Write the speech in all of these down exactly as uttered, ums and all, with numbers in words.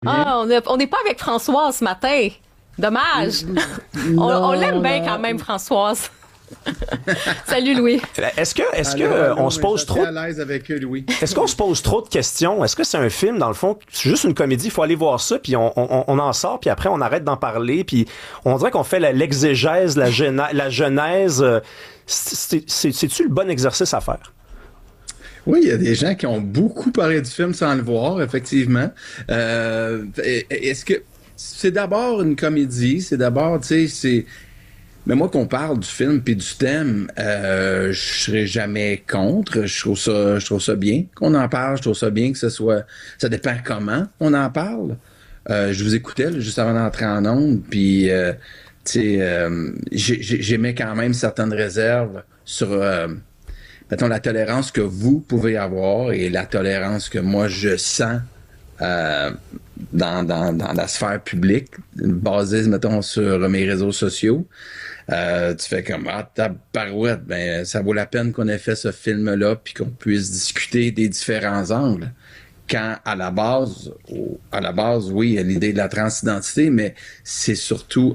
Bien? Ah, on a- on n'est pas avec Françoise ce matin. Dommage. On, on l'aime bien quand même, Françoise. Salut, Louis. Est-ce que, est-ce que Allô, euh, allô, on se mais pose je suis trop, à l'aise avec eux, Louis. est-ce qu'on se pose trop de questions? Est-ce que c'est un film, dans le fond, c'est juste une comédie, il faut aller voir ça, puis on, on, on en sort, puis après on arrête d'en parler, puis on dirait qu'on fait la- l'exégèse, la, gena- la genèse. euh, c'est- c'est- C'est-tu le bon exercice à faire? Oui, il y a des gens qui ont beaucoup parlé du film sans le voir, effectivement. Euh, est-ce que c'est d'abord une comédie? C'est d'abord, tu sais, c'est... Mais moi, qu'on parle du film puis du thème, euh, je serais jamais contre. Je trouve ça, je trouve ça bien qu'on en parle. Je trouve ça bien que ce soit... Ça dépend comment on en parle. Euh, je vous écoutais là, juste avant d'entrer en ondes, puis... Euh, tu sais, euh, j'ai- j'ai- j'émets quand même certaines réserves sur... Euh, mettons, la tolérance que vous pouvez avoir et la tolérance que moi je sens euh, dans, dans, dans la sphère publique, basée, mettons, sur mes réseaux sociaux. Euh, tu fais comme, ah, ta barouette, ben, ça vaut la peine qu'on ait fait ce film-là puis qu'on puisse discuter des différents angles. Quand, à la base, au- à la base, oui, il y a l'idée de la transidentité, mais c'est surtout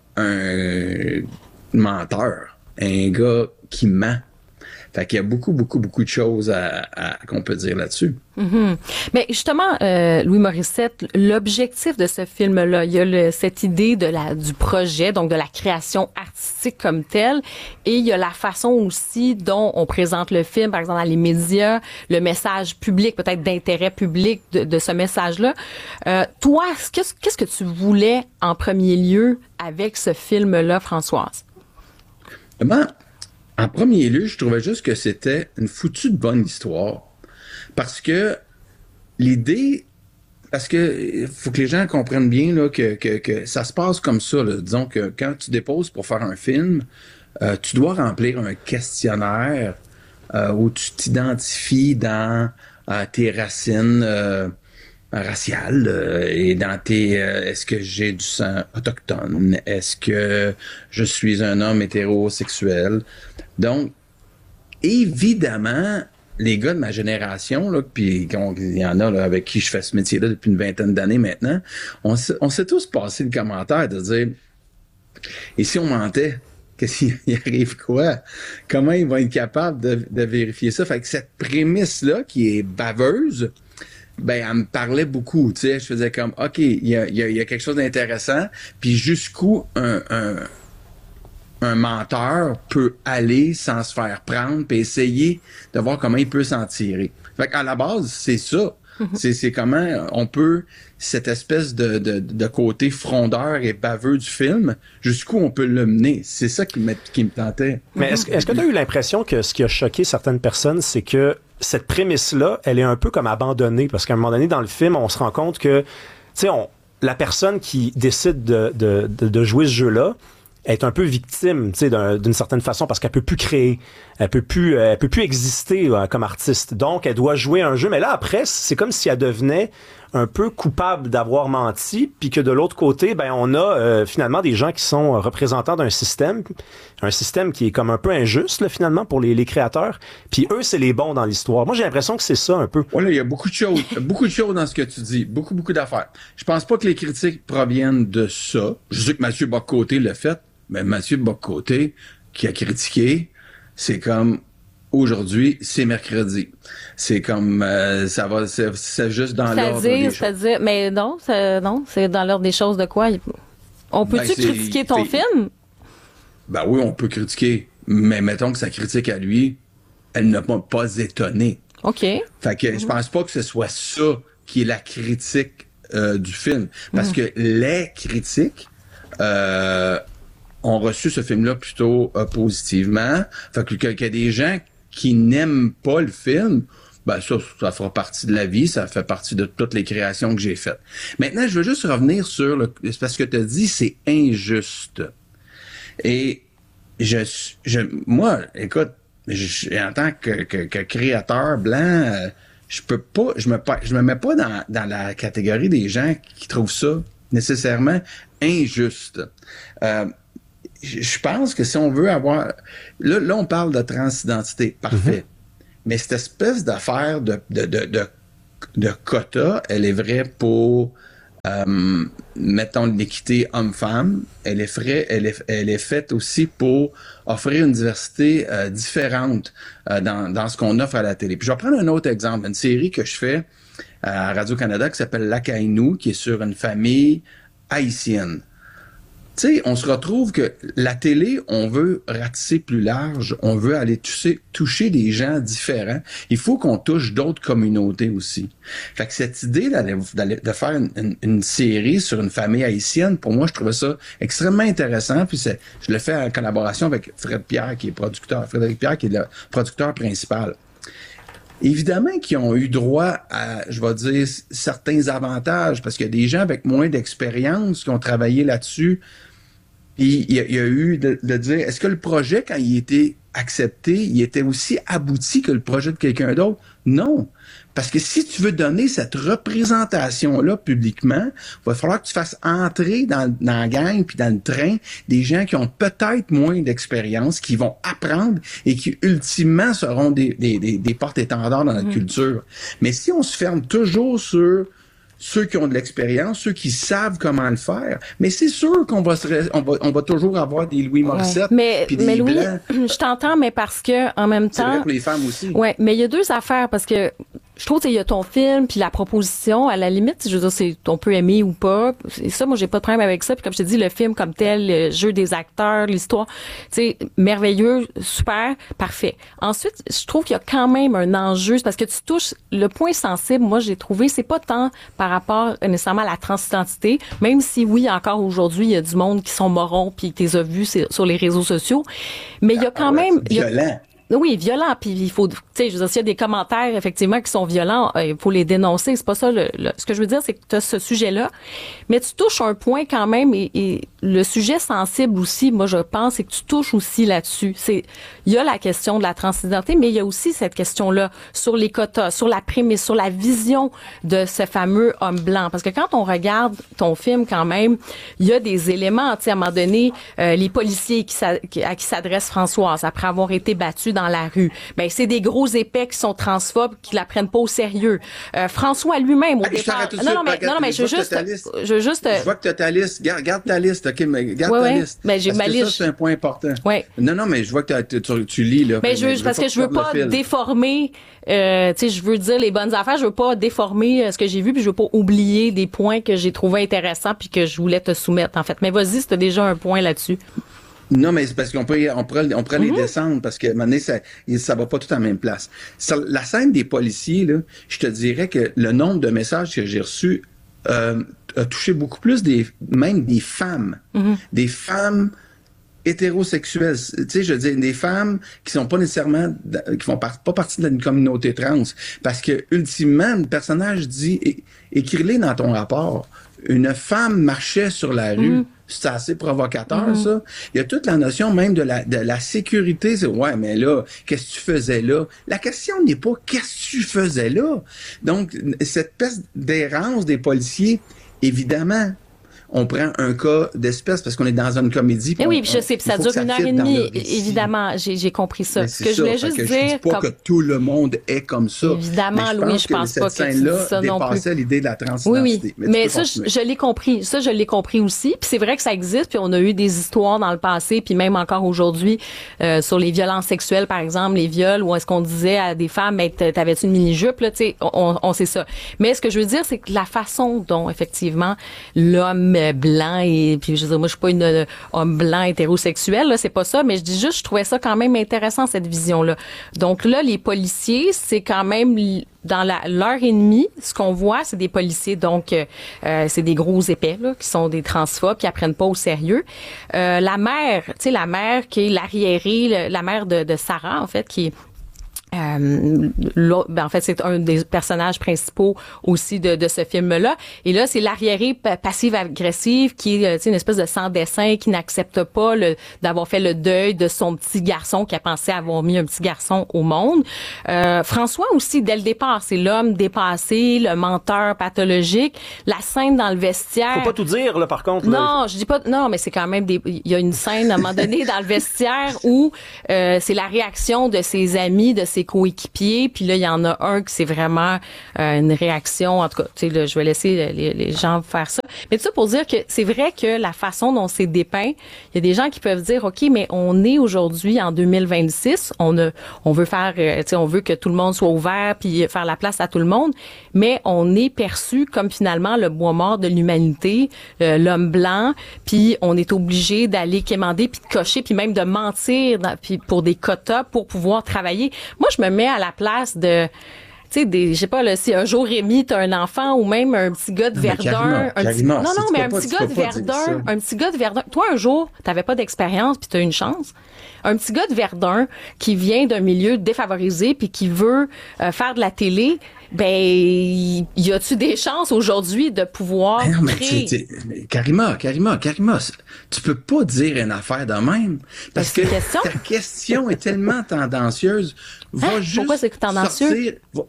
un menteur, un gars qui ment. Fait qu'il y a beaucoup, beaucoup, beaucoup de choses à, à- qu'on peut dire là-dessus. Mhm. Mais justement, euh, Louis Morissette, l'objectif de ce film-là, il y a le- cette idée de la, du projet, donc de la création artistique comme telle, et il y a la façon aussi dont on présente le film, par exemple dans les médias, le message public, peut-être d'intérêt public de, de ce message-là. Euh, toi, qu'est-ce, qu'est-ce que tu voulais en premier lieu avec ce film-là, Françoise? Ben, en premier lieu, je trouvais juste que c'était une foutue de bonne histoire. Parce que l'idée, parce que faut que les gens comprennent bien là, que, que, que ça se passe comme ça. Là. Disons que quand tu déposes pour faire un film, euh, tu dois remplir un questionnaire euh, où tu t'identifies dans euh, tes racines euh, raciales euh, et dans tes euh, est-ce que j'ai du sang autochtone, est-ce que je suis un homme hétérosexuel. Donc, évidemment, les gars de ma génération, là, puis qu'on- il y en a là, avec qui je fais ce métier-là depuis une vingtaine d'années maintenant, on, s'est- on s'est tous passé le commentaire de dire et si on mentait, qu'est-ce qu'il y arrive quoi? Comment ils vont être capables de, de vérifier ça? Fait que cette prémisse-là, qui est baveuse, ben, elle me parlait beaucoup, tu sais. Je faisais comme, OK, il y a, il y a, il y a quelque chose d'intéressant, puis jusqu'où un, un, un menteur peut aller sans se faire prendre, puis essayer de voir comment il peut s'en tirer. Fait qu'à la base, c'est ça. C'est, c'est comment on peut, cette espèce de, de, de côté frondeur et baveux du film, jusqu'où on peut le mener. C'est ça qui me, qui me tentait. Mais est-ce, est-ce que tu as eu l'impression que ce qui a choqué certaines personnes, c'est que cette prémisse-là, elle est un peu comme abandonnée, parce qu'à un moment donné, dans le film, on se rend compte que, tu sais, on, la personne qui décide de, de, de, de jouer ce jeu-là est un peu victime, tu sais, d'un, d'une certaine façon, parce qu'elle peut plus créer, elle peut plus, elle peut plus exister euh, comme artiste. Donc, elle doit jouer un jeu. Mais là, après, c'est comme si elle devenait un peu coupable d'avoir menti, puis que de l'autre côté, ben, on a euh, finalement des gens qui sont représentants d'un système, un système qui est comme un peu injuste, là, finalement, pour les, les créateurs. Puis eux, c'est les bons dans l'histoire. Moi, j'ai l'impression que c'est ça un peu. Voilà, il y a beaucoup de choses, beaucoup de choses dans ce que tu dis, beaucoup, beaucoup d'affaires. Je pense pas que les critiques proviennent de ça. Je sais que Mathieu Bock-Côté l'a fait, mais Mathieu Bock-Côté, qui a critiqué, c'est comme aujourd'hui, c'est mercredi. C'est comme euh, ça va, c'est, c'est juste dans l'ordre des C'est-à-dire, choses. c'est-à-dire, mais non, c'est, non, c'est dans l'ordre des choses de quoi? On peut-tu Ben, c'est- critiquer ton c'est- film? Ben oui, on peut critiquer, mais mettons que sa critique à lui, elle ne m'a pas étonné. OK. Fait que je pense pas que ce soit ça qui est la critique euh, du film. Parce que les critiques euh, ont reçu ce film-là plutôt euh, positivement. Fait que qu'il y a des gens qui n'aiment pas le film, ben ça, ça fera partie de la vie, ça fait partie de toutes les créations que j'ai faites. Maintenant, je veux juste revenir sur le... c'est parce que tu as dit c'est injuste. Et je, je moi, écoute, je, en tant que, que, que créateur blanc, euh, je peux pas, je me, pa- je me mets pas dans, dans la catégorie des gens qui trouvent ça nécessairement injuste. Euh, je je pense que si on veut avoir, là, là on parle de transidentité, parfait. Mais cette espèce d'affaire de, de, de, de, de quota, elle est vraie pour euh, mettons, l'équité homme-femme, elle est, frais, elle, est, elle est faite aussi pour offrir une diversité euh, différente euh, dans, dans ce qu'on offre à la télé. Puis je vais prendre un autre exemple, une série que je fais à Radio-Canada qui s'appelle L'Akaïnou, qui est sur une famille haïtienne. Tu sais, on se retrouve que la télé, on veut ratisser plus large, on veut aller toucher, toucher des gens différents. Il faut qu'on touche d'autres communautés aussi. Fait que cette idée d'aller, d'aller de faire une, une, une série sur une famille haïtienne, pour moi, je trouvais ça extrêmement intéressant. Puis c'est, je le fais en collaboration avec Fred Pierre, qui est producteur, Frédéric Pierre, qui est le producteur principal. Évidemment qu'ils ont eu droit à, je vais dire, certains avantages, parce qu'il y a des gens avec moins d'expérience qui ont travaillé là-dessus. Puis il y a, il y a eu de, de dire, est-ce que le projet, quand il était accepté, il était aussi abouti que le projet de quelqu'un d'autre? Non. Parce que si tu veux donner cette représentation-là publiquement, il va falloir que tu fasses entrer dans, dans la gang puis dans le train des gens qui ont peut-être moins d'expérience, qui vont apprendre et qui, ultimement, seront des, des, des, des porte-étendards dans notre mmh. culture. Mais si on se ferme toujours sur ceux qui ont de l'expérience, ceux qui savent comment le faire, mais c'est sûr qu'on va, se, on va, on va toujours avoir des Louis Morissette, ouais. mais, des mais Louis, Blancs. Je t'entends, mais parce que en même temps, c'est vrai pour les femmes aussi. Ouais, mais il y a deux affaires parce que je trouve qu'il y a ton film puis la proposition, à la limite, je veux dire, c'est, on peut aimer ou pas. Et ça, moi, j'ai pas de problème avec ça. Puis comme je te dis, le film comme tel, le jeu des acteurs, l'histoire, tu sais, merveilleux, super, parfait. Ensuite, je trouve qu'il y a quand même un enjeu, parce que tu touches le point sensible, moi, j'ai trouvé, c'est pas tant par rapport nécessairement à la transidentité, même si, oui, encore aujourd'hui, il y a du monde qui sont morons puis tu les as vus sur les réseaux sociaux. Mais il y a quand ah ouais, même... violent. Oui, violent, puis il faut, tu sais, je veux dire, s'il y a des commentaires, effectivement, qui sont violents, il faut les dénoncer, c'est pas ça, le, le, ce que je veux dire, c'est que tu as ce sujet-là, mais tu touches un point quand même, et, et le sujet sensible aussi, moi, je pense, c'est que tu touches aussi là-dessus. C'est, il y a la question de la transidentité, mais il y a aussi cette question-là sur les quotas, sur la prémisse, sur la vision de ce fameux homme blanc, parce que quand on regarde ton film, quand même, il y a des éléments, tu sais, à un moment donné, euh, les policiers qui, à qui s'adresse Françoise, après avoir été battus dans dans la rue. Ben c'est des gros épais qui sont transphobes, qui la prennent pas au sérieux. Euh, François lui-même au hey, départ. Je non, non, mais, non, non, mais je veux juste, je veux juste. Je vois que tu as ta liste. Garde, garde ta liste, ok, mais garde ouais, ta ouais. liste. Ben, j'ai parce ma que liste. Ça, c'est un point important. Ouais. Non, non, mais je vois que tu, tu, tu lis là. Ben, je veux, parce que je veux pas déformer. Euh, tu sais, je veux dire les bonnes affaires. Je veux pas déformer euh, ce que j'ai vu, puis je veux pas oublier des points que j'ai trouvé intéressants, puis que je voulais te soumettre en fait. Mais vas-y, si t'as déjà un point là-dessus. Non, mais c'est parce qu'on peut, on pourrait, on pourrait mm-hmm. les descendre parce que maintenant, ça, ça va pas tout en même place. Sur la scène des policiers, là, je te dirais que le nombre de messages que j'ai reçus euh, a touché beaucoup plus des, même des femmes. Mm-hmm. Des femmes hétérosexuelles. Tu sais, je veux dire, des femmes qui sont pas nécessairement, qui font pas partie d'une communauté trans. Parce que, ultimement, le personnage dit, é- écris-les dans ton rapport. Une femme marchait sur la rue. Mm-hmm. C'est assez provocateur, mm-hmm. ça. Il y a toute la notion même de la, de la sécurité. C'est, ouais, mais là, qu'est-ce que tu faisais là? La question n'est pas qu'est-ce que tu faisais là? Donc, cette espèce d'errance des policiers, évidemment, on prend un cas d'espèce parce qu'on est dans une comédie. Et oui, puis je sais, puis ça dure une heure et demie. Évidemment, j'ai, j'ai compris ça. Ce que ça, je voulais juste que dire. Je dis pas comme... que tout le monde est comme ça. Évidemment, mais je Louis, pense je pense que pas que tu dis ça non plus. Dépassait l'idée de la transidentité. Oui, oui. Mais, mais ça, je, je l'ai compris. Ça, je l'ai compris aussi. Puis c'est vrai que ça existe. Puis on a eu des histoires dans le passé, puis même encore aujourd'hui, euh, sur les violences sexuelles, par exemple, les viols, où est-ce qu'on disait à des femmes, mais t'avais-tu une mini-jupe, là, tu sais, on, on sait ça. Mais ce que je veux dire, c'est que la façon dont, effectivement, l'homme blanc et Et puis je veux dire, moi je suis pas une euh, homme blanc hétérosexuel, là, c'est pas ça, mais je dis juste, je trouvais ça quand même intéressant cette vision-là. Donc là, les policiers, c'est quand même dans la, l'heure et demie, ce qu'on voit, c'est des policiers, donc euh, c'est des gros épais là, qui sont des transphobes, qui apprennent pas au sérieux. Euh, la mère, tu sais, la mère qui est l'arriérée, la mère de, de Sarah en fait, qui est Euh, ben en fait, c'est un des personnages principaux aussi de, de ce film-là. Et là, c'est l'arriérée passive-agressive qui est, tu sais, une espèce de sans-dessin qui n'accepte pas le, d'avoir fait le deuil de son petit garçon qui a pensé avoir mis un petit garçon au monde. Euh, François aussi, dès le départ, c'est l'homme dépassé, le menteur pathologique. La scène dans le vestiaire. Faut pas tout dire, là, par contre. Là. Non, je dis pas, non, mais c'est quand même des, il y a une scène à un moment donné dans le vestiaire où, euh, c'est la réaction de ses amis, de ses ses coéquipiers, puis là, il y en a un qui c'est vraiment euh, une réaction, en tout cas, tu sais, là, je vais laisser les, les gens faire ça. Mais tout ça pour dire que c'est vrai que la façon dont c'est dépeint, il y a des gens qui peuvent dire, OK, mais on est aujourd'hui en deux mille vingt-six, on a, on veut faire, euh, tu sais, on veut que tout le monde soit ouvert puis faire la place à tout le monde, mais on est perçu comme finalement le bois mort de l'humanité, euh, l'homme blanc, puis on est obligé d'aller quémander puis de cocher puis même de mentir dans, puis pour des quotas pour pouvoir travailler. Moi, je me mets à la place de tu sais, des, je sais pas, là, si un jour Rémi, t'as un enfant ou même un petit gars de non, Verdun. Carrément, un petit, carrément, non, si non, mais un pas, petit gars de Verdun, un petit gars de Verdun. Toi, un jour, t'avais pas d'expérience puis t'as une chance. Un petit gars de Verdun qui vient d'un milieu défavorisé puis qui veut euh, faire de la télé, ben, y, y a-tu des chances aujourd'hui de pouvoir mais non, mais créer? t'sais, t'sais, Karima, Karima, Karima, tu peux pas dire une affaire de même. Parce que question? ta question est tellement tendancieuse. Va Hein? juste Pourquoi c'est tendancieux? sortir, va,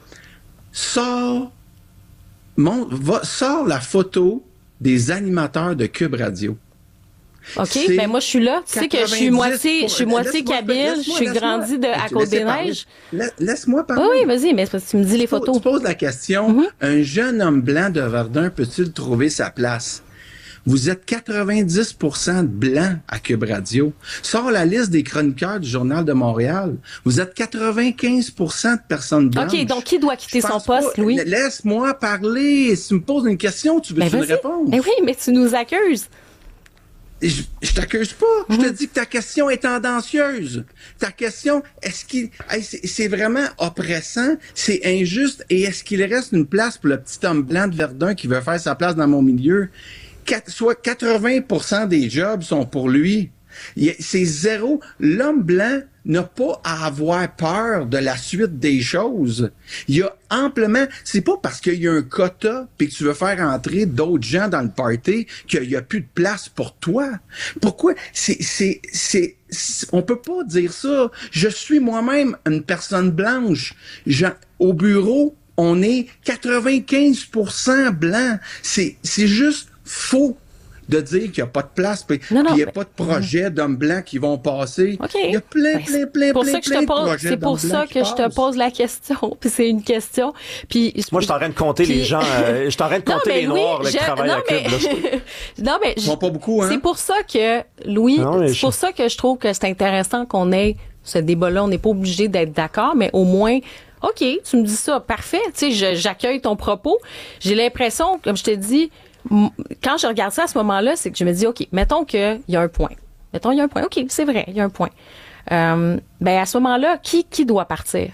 sors, mon, va, sors la photo des animateurs de Cube Radio. OK, C'est ben moi je suis là, tu sais que je suis moitié je suis moitié kabyle, je suis grandi de à Côte-des-Neiges. Laisse-moi parler. Oui, oui, vas-y, mais c'est parce que tu me dis les photos. Tu poses la question, Mm-hmm. un jeune homme blanc de Verdun peut-il trouver sa place? Vous êtes quatre-vingt-dix pour cent de blancs à Cube Radio. Sors la liste des chroniqueurs du Journal de Montréal. Vous êtes quatre-vingt-quinze pour cent de personnes blanches. OK, donc qui doit quitter Je son pense poste, pas- Louis? Laisse-moi parler. Si tu me poses une question, tu veux Ben une vas-y. réponse? Ben oui, mais tu nous accuses. Je, je t'accuse pas. Je te dis que ta question est tendancieuse. Ta question, est-ce qu'il, hey, c'est, c'est vraiment oppressant, c'est injuste, et est-ce qu'il reste une place pour le petit homme blanc de Verdun qui veut faire sa place dans mon milieu? Quatre- soit quatre-vingts pour cent des jobs sont pour lui. Il y a- C'est zéro. L'homme blanc n'a pas à avoir peur de la suite des choses. Il y a amplement, c'est pas parce qu'il y a un quota puis que tu veux faire entrer d'autres gens dans le party qu'il y a plus de place pour toi. Pourquoi? C'est, c'est, c'est, c'est- on peut pas dire ça. Je suis moi-même une personne blanche. Je- au bureau, on est quatre-vingt-quinze pour cent blanc. C'est, c'est juste faux de dire qu'il n'y a pas de place, puis Non, non, qu'il n'y a mais- pas de projet d'hommes blancs qui vont passer. OK. Il y a plein, Ben, plein, plein, c'est pour plein, ça que je plein te de pose, projets c'est pour d'hommes ça blancs que qui je te passent. pose la question. Puis c'est une question. Puis Moi, je suis en train de compter Puis- les gens, euh, je suis en train de Non, compter mais les Louis, Noirs là, qui je- travaillent non, à Cube. mais- là. non, mais Ils sont pas beaucoup, hein? c'est pour ça que, Louis, Non, mais c'est je- pour ça que je trouve que c'est intéressant qu'on ait ce débat-là. On n'est pas obligé d'être d'accord, mais au moins, OK, tu me dis ça, parfait. Tu sais, je- j'accueille ton propos. J'ai l'impression, comme je te dis, m- quand je regarde ça à ce moment-là, c'est que je me dis, OK, mettons qu'il y a un point. Mettons, il y a un point. OK, c'est vrai, il y a un point. Euh, ben, à ce moment-là, qui, qui doit partir?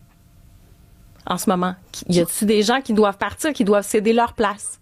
En ce moment? Qui- Y a-t-il des gens qui doivent partir, qui doivent céder leur place?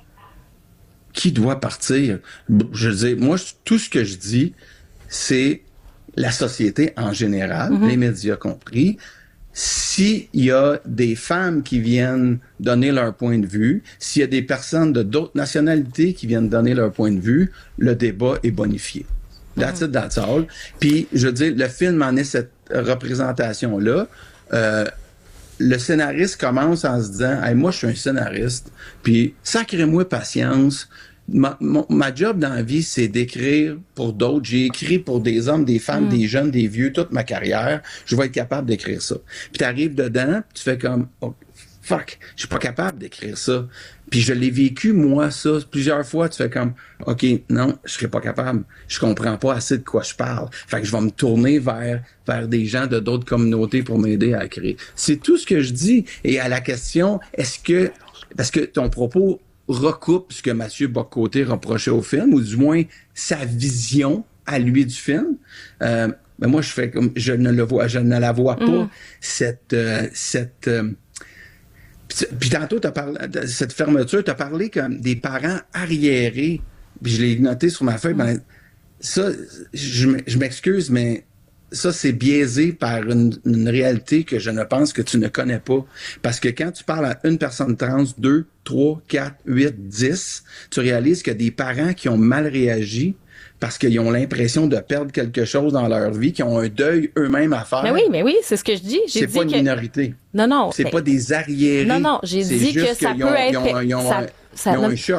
Qui doit partir? Je veux dire, moi, je- tout ce que je dis, c'est la société en général, Mm-hmm. les médias compris. S'il y a des femmes qui viennent donner leur point de vue, s'il y a des personnes de d'autres nationalités qui viennent donner leur point de vue, le débat est bonifié. That's it, that's all. Puis, je veux dire, le film en est cette représentation-là. Euh, le scénariste commence en se disant, hey, moi, je suis un scénariste, puis sacrez-moi patience. Ma, mon- ma job dans la vie, c'est d'écrire pour d'autres. J'ai écrit pour des hommes, des femmes, des jeunes, des vieux, toute ma carrière. Je vais être capable d'écrire ça. Puis t'arrives dedans, tu fais comme, oh, fuck, je suis pas capable d'écrire ça. Puis je l'ai vécu, moi, ça, plusieurs fois. Tu fais comme, OK, non, je serais pas capable. Je comprends pas assez de quoi je parle. Fait que je vais me tourner vers, vers des gens de d'autres communautés pour m'aider à écrire. C'est tout ce que je dis. Et à la question, est-ce que, parce que ton propos recoupe ce que Mathieu Bock-Côté reprochait au film, ou du moins sa vision à lui du film. Euh, ben moi, je fais comme, je ne le vois, je ne la vois pas, Mm. cette, euh, cette, euh, puis, puis tantôt, t'as parlé, de cette fermeture, tu as parlé comme des parents arriérés, puis je l'ai noté sur ma feuille, ben, ça, je, m- je m'excuse, mais ça, c'est biaisé par une, une réalité que je ne pense que tu ne connais pas. Parce que quand tu parles à une personne trans, deux, trois, quatre, huit, dix, tu réalises qu'il y a des parents qui ont mal réagi parce qu'ils ont l'impression de perdre quelque chose dans leur vie, qui ont un deuil eux-mêmes à faire. Mais oui, mais oui, c'est ce que je dis. J'ai C'est dit pas une que... minorité. Non, non. C'est ben, pas des arriérés. Non, non, j'ai C'est dit juste que ça qu'ils peut ont- être... Ils ont, ils ont ça- un, ça- ils ont non, un choc.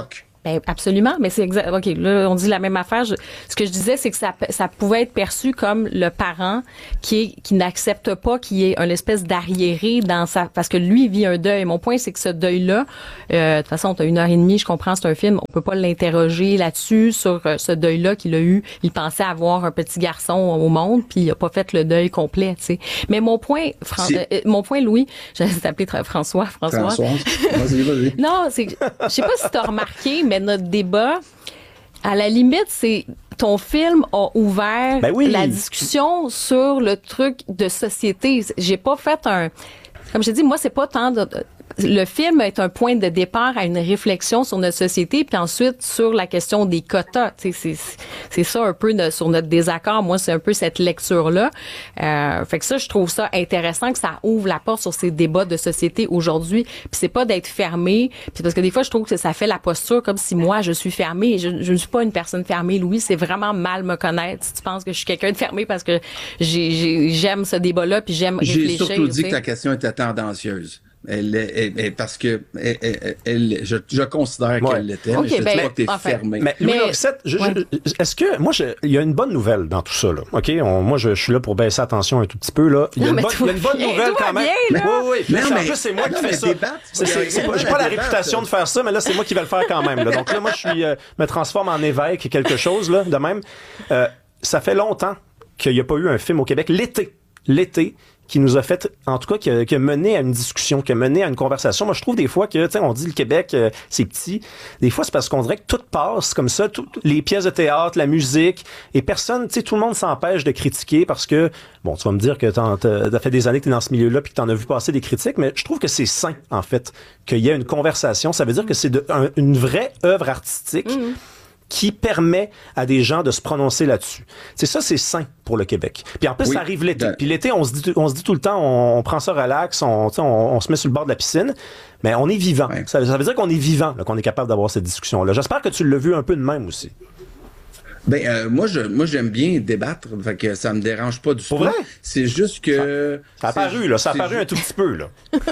Ben absolument, mais c'est exact. Ok, là on dit la même affaire. Je, ce que je disais, c'est que ça, ça pouvait être perçu comme le parent qui est, qui n'accepte pas qu'il y ait une espèce d'arriéré dans sa, parce que lui il vit un deuil. Mon point, c'est que ce deuil-là, euh, de toute façon, t'as une heure et demie, je comprends, c'est un film, on peut pas l'interroger là-dessus sur euh, ce deuil-là qu'il a eu. Il pensait avoir un petit garçon au monde, puis il a pas fait le deuil complet, tu sais. Mais mon point, Fran- Si. euh, mon point, Louis, j'allais t'appeler tra- François, François. François, vas-y, vas-y. Non, c'est, je sais pas si t'as remarqué, mais notre débat, à la limite, c'est ton film a ouvert Ben oui. la discussion sur le truc de société. J'ai pas fait un, comme je dis, moi c'est pas tant de, le film est un point de départ à une réflexion sur notre société, puis ensuite sur la question des quotas. Tu sais, c'est c'est ça un peu de, sur notre désaccord. Moi, c'est un peu cette lecture-là. Euh, fait que ça, je trouve ça intéressant que ça ouvre la porte sur ces débats de société aujourd'hui. Puis c'est pas d'être fermé. Puis parce que des fois, je trouve que ça fait la posture comme si moi, je suis fermée. Je, je ne suis pas une personne fermée, Louis. C'est vraiment mal me connaître. Si tu penses que je suis quelqu'un de fermé parce que j'ai, j'ai, j'aime ce débat-là, puis j'aime réfléchir. J'ai surtout dit tu que sais. ta question était tendancieuse. Elle, elle, elle- parce que elle, elle, elle- je, je considère Ouais. qu'elle l'était, Ok, mais je ne ben, dis pas que t'es enfin. fermé. Mais Louis Mais- Morissette, je- ouais. je- est-ce que moi, je- il y a une bonne nouvelle dans tout ça là. Ok, On- moi je, je suis là pour baisser attention un tout petit peu là. Il y a, Non, une, mais bonne, tout il y a une va bonne bien, nouvelle tout va quand même. bien, là. Oui, oui. Non, Puis en mais- plus, c'est moi non, qui mais fais ça. débattre, C'est, c'est, c'est pas- j'ai la pas la débattre. réputation de faire ça, mais là c'est moi qui vais le faire quand même. Là. Donc là, moi je suis euh, me transforme en évêque quelque chose là, de même. Euh, ça fait longtemps qu'il n'y a pas eu un film au Québec l'été, l'été. qui nous a fait, en tout cas, qui a, qui a mené à une discussion, qui a mené à une conversation. Moi, je trouve des fois que, tu sais, on dit le Québec, euh, c'est petit. Des fois, c'est parce qu'on dirait que tout passe comme ça, toutes les pièces de théâtre, la musique, et personne, tu sais, tout le monde s'empêche de critiquer parce que, bon, tu vas me dire que t'en- t'as, t'as fait des années que t'es dans ce milieu-là puis que t'en as vu passer des critiques, mais je trouve que c'est sain, en fait, qu'il y ait une conversation. Ça veut dire que c'est de, un- une vraie œuvre artistique. Mmh. qui permet à des gens de se prononcer là-dessus. C'est ça, c'est sain pour le Québec. Puis en plus, Oui. ça arrive l'été. Ben- Puis l'été, on se dit, on se dit tout le temps, on, on prend ça relax, on, tu sais, on, on se met sur le bord de la piscine, mais on est vivant. Ouais. Ça, ça veut dire qu'on est vivant, là, qu'on est capable d'avoir cette discussion-là. J'espère que tu l'as vu un peu de même aussi. Ben euh, moi je moi j'aime bien débattre, fait que ça me dérange pas du Pour tout. vrai? C'est juste que Ça a c'est paru, ju- là, ça a c'est paru ju- un tout petit peu, là.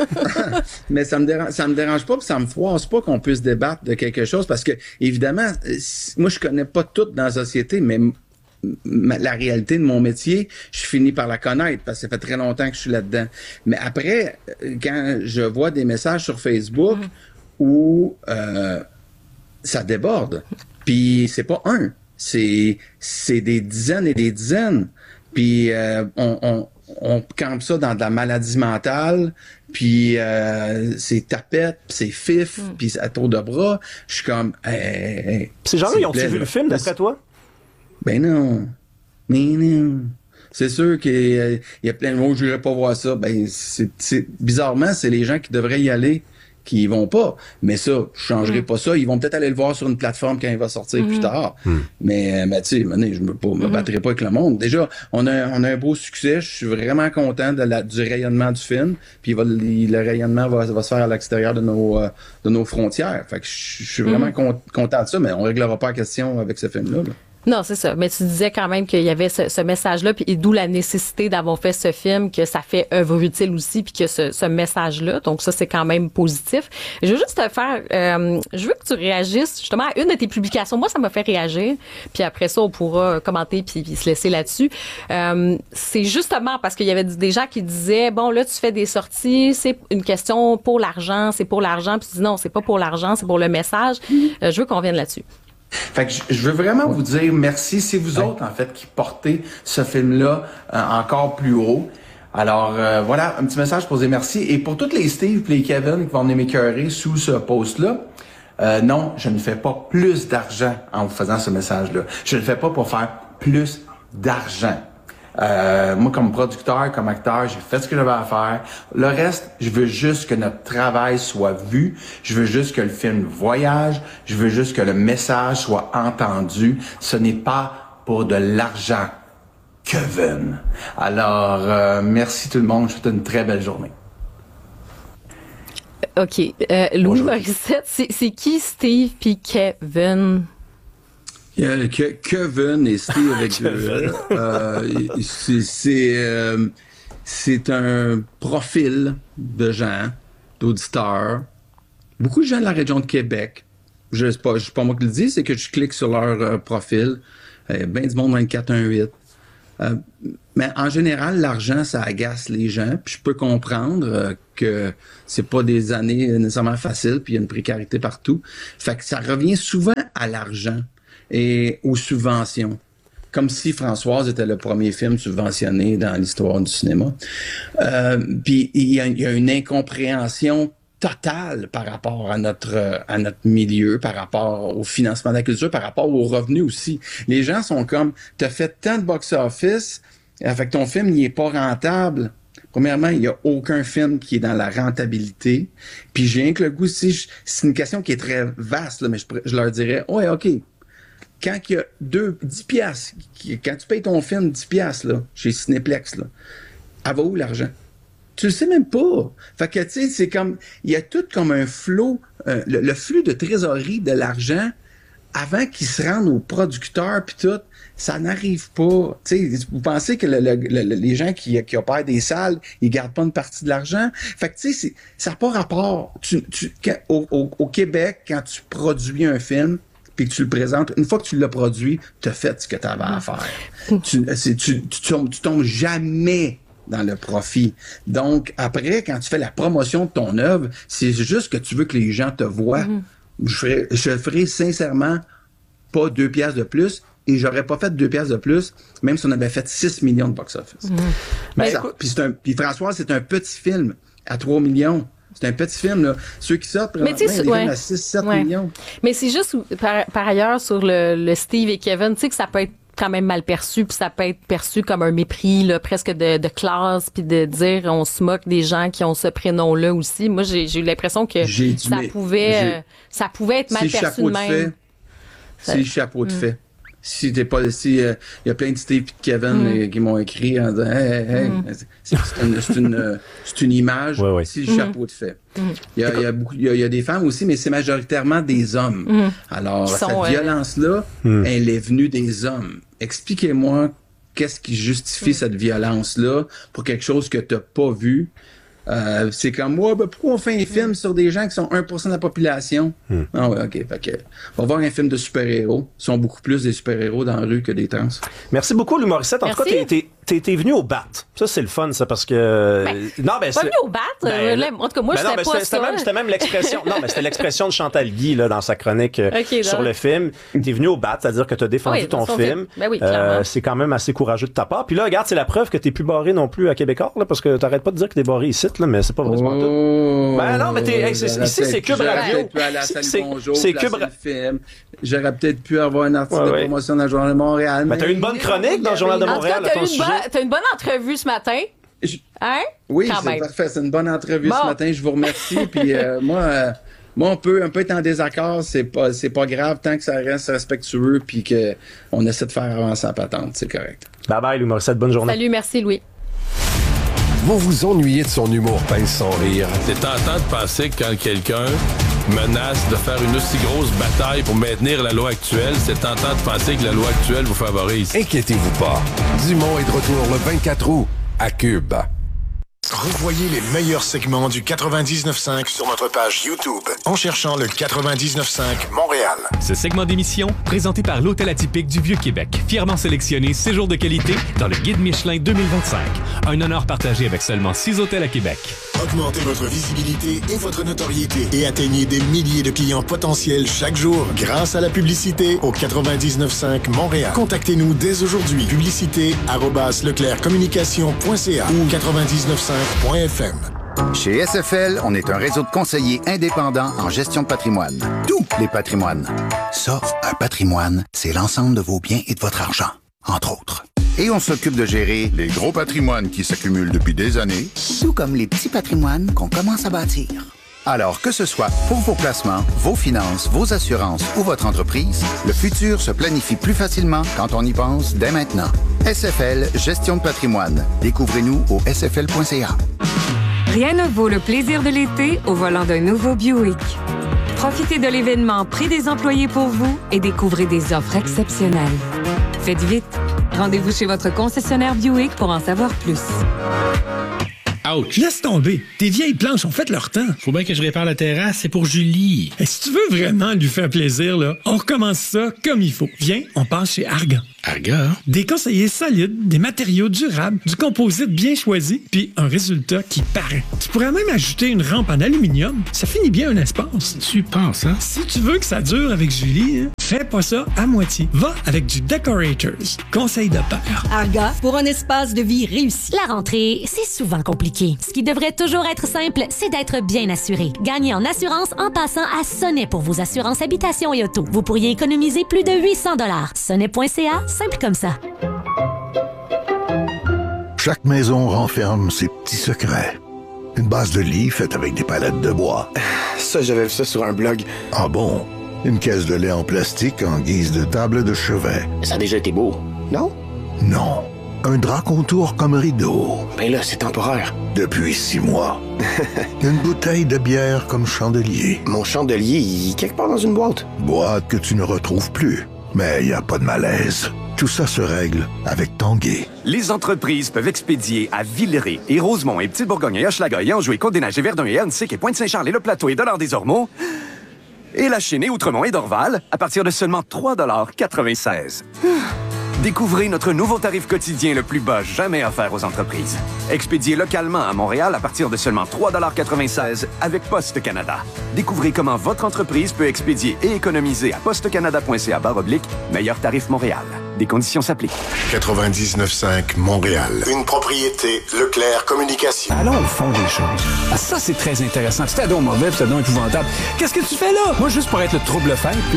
Mais ça me dérange, ça me dérange pas, puis ça me froisse pas qu'on puisse débattre de quelque chose parce que évidemment, euh, si- moi je connais pas tout dans la société, mais m- m- la réalité de mon métier, je finis par la connaître parce que ça fait très longtemps que je suis là-dedans. Mais après, euh, quand je vois des messages sur Facebook où euh, ça déborde, puis c'est pas un, c'est c'est des dizaines et des dizaines, puis euh, on, on on campe ça dans de la maladie mentale, puis euh, c'est tapette, puis c'est fif, puis c'est à tour de bras. Je suis comme... Hey, hey, hey, Puis ces gens-là, s'il ils vous ont-ils plaît, vu là. le film, d'après toi? Ben non. Mais non. C'est sûr qu'il y a, il y a plein de mots, je n'irai pas voir ça. Ben, c'est, c'est, bizarrement, c'est les gens qui devraient y aller qui y vont pas. Mais ça, je changerai Mm. pas ça. Ils vont peut-être aller le voir sur une plateforme quand il va sortir Mm. plus tard. Mais, mais tu sais, maintenant, je me, pas, me battrai pas avec le monde. Déjà, on a, on a un beau succès. Je suis vraiment content de la, du rayonnement du film. Puis il va, il- le rayonnement va, va se faire à l'extérieur de nos, euh, de nos frontières. Fait que je je suis vraiment con- content de ça, mais on réglera pas la question avec ce film-là. là. Non, c'est ça. Mais tu disais quand même qu'il y avait ce, ce message-là, puis et d'où la nécessité d'avoir fait ce film, que ça fait œuvre utile aussi, puis que ce, ce message-là. Donc ça, c'est quand même positif. Je veux juste te faire, euh, je veux que tu réagisses justement à une de tes publications. Moi, ça m'a fait réagir. Puis après ça, on pourra commenter puis, puis se laisser là-dessus. Euh, c'est justement parce qu'il y avait des gens qui disaient, bon, là, tu fais des sorties, c'est une question pour l'argent, c'est pour l'argent. Puis tu dis non, c'est pas pour l'argent, c'est pour le message. Euh, je veux qu'on vienne là-dessus. Fait que je- je veux vraiment vous dire merci. C'est vous autres, en fait, qui portez ce film-là euh, encore plus haut. Alors, euh, voilà, un petit message pour dire merci. Et pour toutes les Steve et les Kevin qui vont venir m'écœurer sous ce post-là, euh, non, je ne fais pas plus d'argent en vous faisant ce message-là. Je ne le fais pas pour faire plus d'argent. Euh, moi, comme producteur, comme acteur, j'ai fait ce que j'avais à faire. Le reste, je veux juste que notre travail soit vu. Je veux juste que le film voyage. Je veux juste que le message soit entendu. Ce n'est pas pour de l'argent. Kevin. Alors, euh, merci tout le monde. Je vous souhaite une très belle journée. OK. Euh, Louis Bonjour. Morissette, c'est, c'est qui Steve puis Kevin? Il y a Ke- Kevin et Steve avec deux E. Euh, c'est, c'est, euh, c'est un profil de gens, d'auditeurs. Beaucoup de gens de la région de Québec. je sais pas, c'est pas moi qui le dis, c'est que je clique sur leur euh, profil. Euh, ben du monde vingt-quatre un huit. Euh, mais en général, l'argent, ça agace les gens. Puis je peux comprendre euh, que c'est pas des années nécessairement faciles, puis il y a une précarité partout. Fait que ça revient souvent à l'argent et aux subventions. Comme si Françoise était le premier film subventionné dans l'histoire du cinéma. Euh, puis il y, y a une incompréhension totale par rapport à notre à notre milieu, par rapport au financement de la culture, par rapport aux revenus aussi. Les gens sont comme, t'as fait tant de box-office, fait que ton film, il est pas rentable. Premièrement, il y a aucun film qui est dans la rentabilité. Puis j'ai rien que le goût, si c'est une question qui est très vaste, là, mais je, je leur dirais, ouais, OK, quand il y a deux, dix piastres, quand tu payes ton film dix piastres, là, chez Cinéplex, là, elle va où l'argent? Tu le sais même pas. Fait que, tu sais, c'est comme, il y a tout comme un flot, euh, le, le flux de trésorerie de l'argent, avant qu'il se rende aux producteurs puis tout, ça n'arrive pas. Tu sais, vous pensez que le, le, le, les gens qui, qui opèrent des salles, ils gardent pas une partie de l'argent? Fait que, tu sais, ça n'a pas rapport. Tu, tu, quand, au, au, au Québec, quand tu produis un film, puis que tu le présentes, une fois que tu l'as produit, tu as fait ce que tu avais à faire. tu, c'est, tu, tu, tombes, tu tombes jamais dans le profit. Donc, après, quand tu fais la promotion de ton œuvre, c'est juste que tu veux que les gens te voient. Mm-hmm. Je ferais, je ferais sincèrement pas deux piastres de plus et j'aurais pas fait deux piastres de plus, même si on avait fait six millions de box-office. Mm-hmm. Mais ça, puis, c'est un, puis François, c'est un petit film à trois millions. C'est un petit film, là. Ceux qui sortent, mais tu sais, des ouais. films à six sept ouais. millions. Mais c'est juste, par, par ailleurs, sur le, le Steve et Kevin, tu sais que ça peut être quand même mal perçu, puis ça peut être perçu comme un mépris là, presque de, de classe, puis de dire on se moque des gens qui ont ce prénom-là aussi. Moi, j'ai, j'ai eu l'impression que j'ai ça dû, pouvait euh, ça pouvait être mal perçu de même. Fait, c'est le chapeau de mm. fait. Si t'es pas, si il euh, y a plein de Steve et de Kevin mm. euh, qui m'ont écrit en disant hey, hey, mm. c'est, c'est, une, c'est, une, c'est une image, ouais, ouais. c'est le mm. chapeau de fait. Il mm. y, a, y, a beaucoup, y, a, y a des femmes aussi, mais c'est majoritairement des hommes. Mm. Alors, cette sont, violence-là, mm. elle est venue des hommes. Expliquez-moi qu'est-ce qui justifie mm. cette violence-là pour quelque chose que t'as pas vu. Euh, c'est comme moi, ben, pourquoi on fait un film sur des gens qui sont un pour cent de la population? Hmm. Ah ouais, ok. Fait que, on va voir un film de super-héros. Ils sont beaucoup plus des super-héros dans la rue que des trans. Merci beaucoup, Louis Morissette. En Merci. tout cas, t'es, t'es, t'es, t'es venu au bat. Ça, c'est le fun, ça, parce que... Ben, non, ben, pas venu au bat. Ben, euh, en tout cas, moi, ben je sais pas c'était, ça. C'était même, c'était même l'expression... non, mais c'était l'expression de Chantal Guy, là, dans sa chronique euh, okay, sur le film. T'es venu au bat, c'est-à-dire que t'as défendu oui, ton film. film. Ben oui, euh, c'est quand même assez courageux de ta part. Puis là, regarde, c'est la preuve que t'es plus barré non plus à Québécois, là, parce que t'arrêtes pas de dire que t'es barré ici, là, mais c'est pas vrai. Oh. Tout. Ben non, mais t'es, hey, c'est, ici, c'est Cube Radio. C'est, bonjour, c'est Cube Radio. J'aurais peut-être pu avoir un article ouais, de ouais. promotion dans le Journal de Montréal. Mais, mais t'as eu une bonne chronique dans le Journal de Montréal. En tout cas, t'as, une bonne, t'as une bonne entrevue ce matin. Je... Hein? Oui, Quand c'est même. parfait. C'est une bonne entrevue bon. ce matin. Je vous remercie. Puis euh, moi, euh, moi, on peut un peu être en désaccord. C'est pas, c'est pas grave tant que ça reste respectueux puis qu'on essaie de faire avancer la patente. C'est correct. Bye bye, Louis Morissette. Bonne journée. Salut, merci, Louis. Vous vous ennuyez de son humour pince sans rire. C'est tentant de penser que quand quelqu'un menace de faire une aussi grosse bataille pour maintenir la loi actuelle, c'est tentant de penser que la loi actuelle vous favorise. Inquiétez-vous pas. Dumont est de retour le vingt-quatre août à Cube. Revoyez les meilleurs segments du quatre-vingt-dix-neuf cinq sur notre page YouTube en cherchant le quatre-vingt-dix-neuf cinq Montréal. Ce segment d'émission, présenté par l'Hôtel Atypique du Vieux-Québec, fièrement sélectionné séjour de qualité dans le Guide Michelin deux mille vingt-cinq. Un honneur partagé avec seulement six hôtels à Québec. Augmentez votre visibilité et votre notoriété et atteignez des milliers de clients potentiels chaque jour grâce à la publicité au quatre-vingt-dix-neuf cinq Montréal. Contactez-nous dès aujourd'hui. Publicité arobase leclerc communication point c a ou quatre-vingt-dix-neuf cinq point f m. Chez S F L, on est un réseau de conseillers indépendants en gestion de patrimoine. Tous les patrimoines. Ça, un patrimoine, c'est l'ensemble de vos biens et de votre argent, entre autres. Et on s'occupe de gérer les gros patrimoines qui s'accumulent depuis des années, tout comme les petits patrimoines qu'on commence à bâtir. Alors, que ce soit pour vos placements, vos finances, vos assurances ou votre entreprise, le futur se planifie plus facilement quand on y pense dès maintenant. S F L, gestion de patrimoine. Découvrez-nous au s f l point c a. Rien ne vaut le plaisir de l'été au volant d'un nouveau Buick. Profitez de l'événement Prix des employés pour vous et découvrez des offres exceptionnelles. Faites vite. Rendez-vous chez votre concessionnaire Buick pour en savoir plus. Ouch! Laisse tomber. Tes vieilles planches ont fait leur temps. Faut bien que je répare la terrasse, c'est pour Julie. Et si tu veux vraiment lui faire plaisir, là, on recommence ça comme il faut. Viens, on passe chez Argan. Argan? Des conseillers solides, des matériaux durables, du composite bien choisi, puis un résultat qui paraît. Tu pourrais même ajouter une rampe en aluminium. Ça finit bien un espace. Tu penses, hein? Si tu veux que ça dure avec Julie, hein, fais pas ça à moitié. Va avec du Decorators. Conseil de père. Arga, pour un espace de vie réussi. La rentrée, c'est souvent compliqué. Ce qui devrait toujours être simple, c'est d'être bien assuré. Gagnez en assurance en passant à Sonnet pour vos assurances habitation et auto. Vous pourriez économiser plus de huit cents dollars. Sonnet point c a, simple comme ça. Chaque maison renferme ses petits secrets. Une base de lit faite avec des palettes de bois. Ça, j'avais vu ça sur un blog. Ah bon? Une caisse de lait en plastique en guise de table de chevet. Ça a déjà été beau, non? Non. Un drap contour comme rideau. Ben là, c'est temporaire. Depuis six mois. Une bouteille de bière comme chandelier. Mon chandelier, il est quelque part dans une boîte. Boîte que tu ne retrouves plus. Mais il n'y a pas de malaise. Tout ça se règle avec Tanguay. Les entreprises peuvent expédier à Villeray et Rosemont et Petite-Bourgogne et Hochelaga et Anjou et Côte-des-Neiges et Verdun et Annecy et Pointe-Saint-Charles et Le Plateau et Dollard-des-Ormeaux et La Chênaie, Outremont et Dorval à partir de seulement trois dollars quatre-vingt-seize. Découvrez notre nouveau tarif quotidien le plus bas jamais offert aux entreprises. Expédié localement à Montréal à partir de seulement trois dollars quatre-vingt-seize avec Poste Canada. Découvrez comment votre entreprise peut expédier et économiser à postecanada point c a barre oblique meilleur tarif Montréal. Des conditions s'appliquent. quatre-vingt-dix-neuf cinq Montréal. Une propriété Leclerc Communication. Allons au fond des choses. Ah, ça, c'est très intéressant. C'était donc mauvais, c'était donc épouvantable. Qu'est-ce que tu fais là? Moi, juste pour être le trouble-fête, là.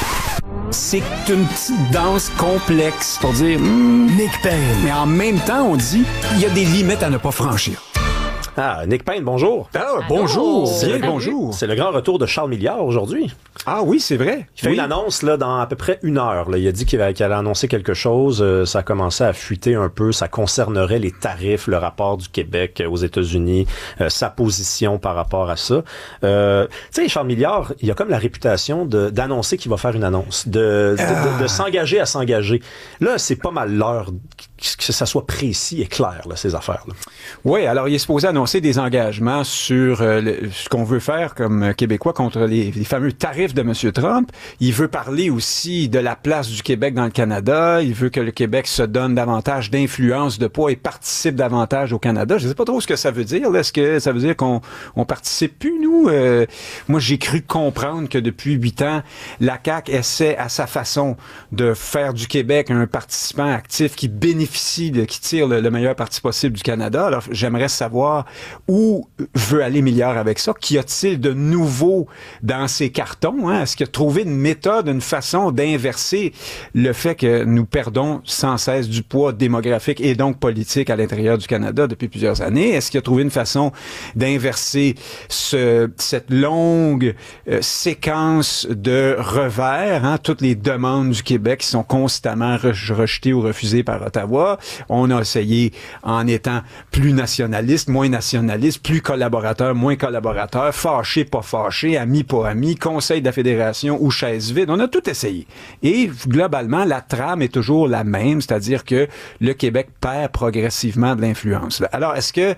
C'est une petite danse complexe pour dire mm, Nick Payne. Mais en même temps, on dit il y a des limites à ne pas franchir. Ah, Nick Payne, bonjour. Ah, bonjour. C'est, bonjour. C'est le grand retour de Charles Milliard aujourd'hui. Ah oui, c'est vrai. Il fait oui. une annonce là, dans à peu près une heure. Là. Il a dit qu'il, qu'il allait annoncer quelque chose. Euh, ça a commencé à fuiter un peu. Ça concernerait les tarifs, le rapport du Québec aux États-Unis, euh, sa position par rapport à ça. Euh, tu sais, Charles Milliard, il a comme la réputation de, d'annoncer qu'il va faire une annonce, de, de, de, de, de s'engager à s'engager. Là, c'est pas mal l'heure que ça soit précis et clair, là, ces affaires-là. Oui, alors il est supposé annoncer des engagements sur euh, le, ce qu'on veut faire comme Québécois contre les, les fameux tarifs de M. Trump. Il veut parler aussi de la place du Québec dans le Canada. Il veut que le Québec se donne davantage d'influence, de poids et participe davantage au Canada. Je ne sais pas trop ce que ça veut dire. Là. Est-ce que ça veut dire qu'on on participe plus, nous? Euh, moi, j'ai cru comprendre que depuis huit ans, la C A Q essaie à sa façon de faire du Québec un participant actif qui bénéficie De, qui tire le, le meilleur parti possible du Canada. Alors, j'aimerais savoir où veut aller Milliard avec ça. Qu'y a-t-il de nouveau dans ses cartons? Hein? Est-ce qu'il a trouvé une méthode, une façon d'inverser le fait que nous perdons sans cesse du poids démographique et donc politique à l'intérieur du Canada depuis plusieurs années? Est-ce qu'il a trouvé une façon d'inverser ce, cette longue euh, séquence de revers, hein? Toutes les demandes du Québec qui sont constamment re- rejetées ou refusées par Ottawa? On a essayé en étant plus nationaliste, moins nationaliste, plus collaborateur, moins collaborateur, fâché, pas fâché, ami, pas ami, conseil de la fédération ou chaise vide. On a tout essayé. Et globalement, la trame est toujours la même, c'est-à-dire que le Québec perd progressivement de l'influence. Alors, est-ce que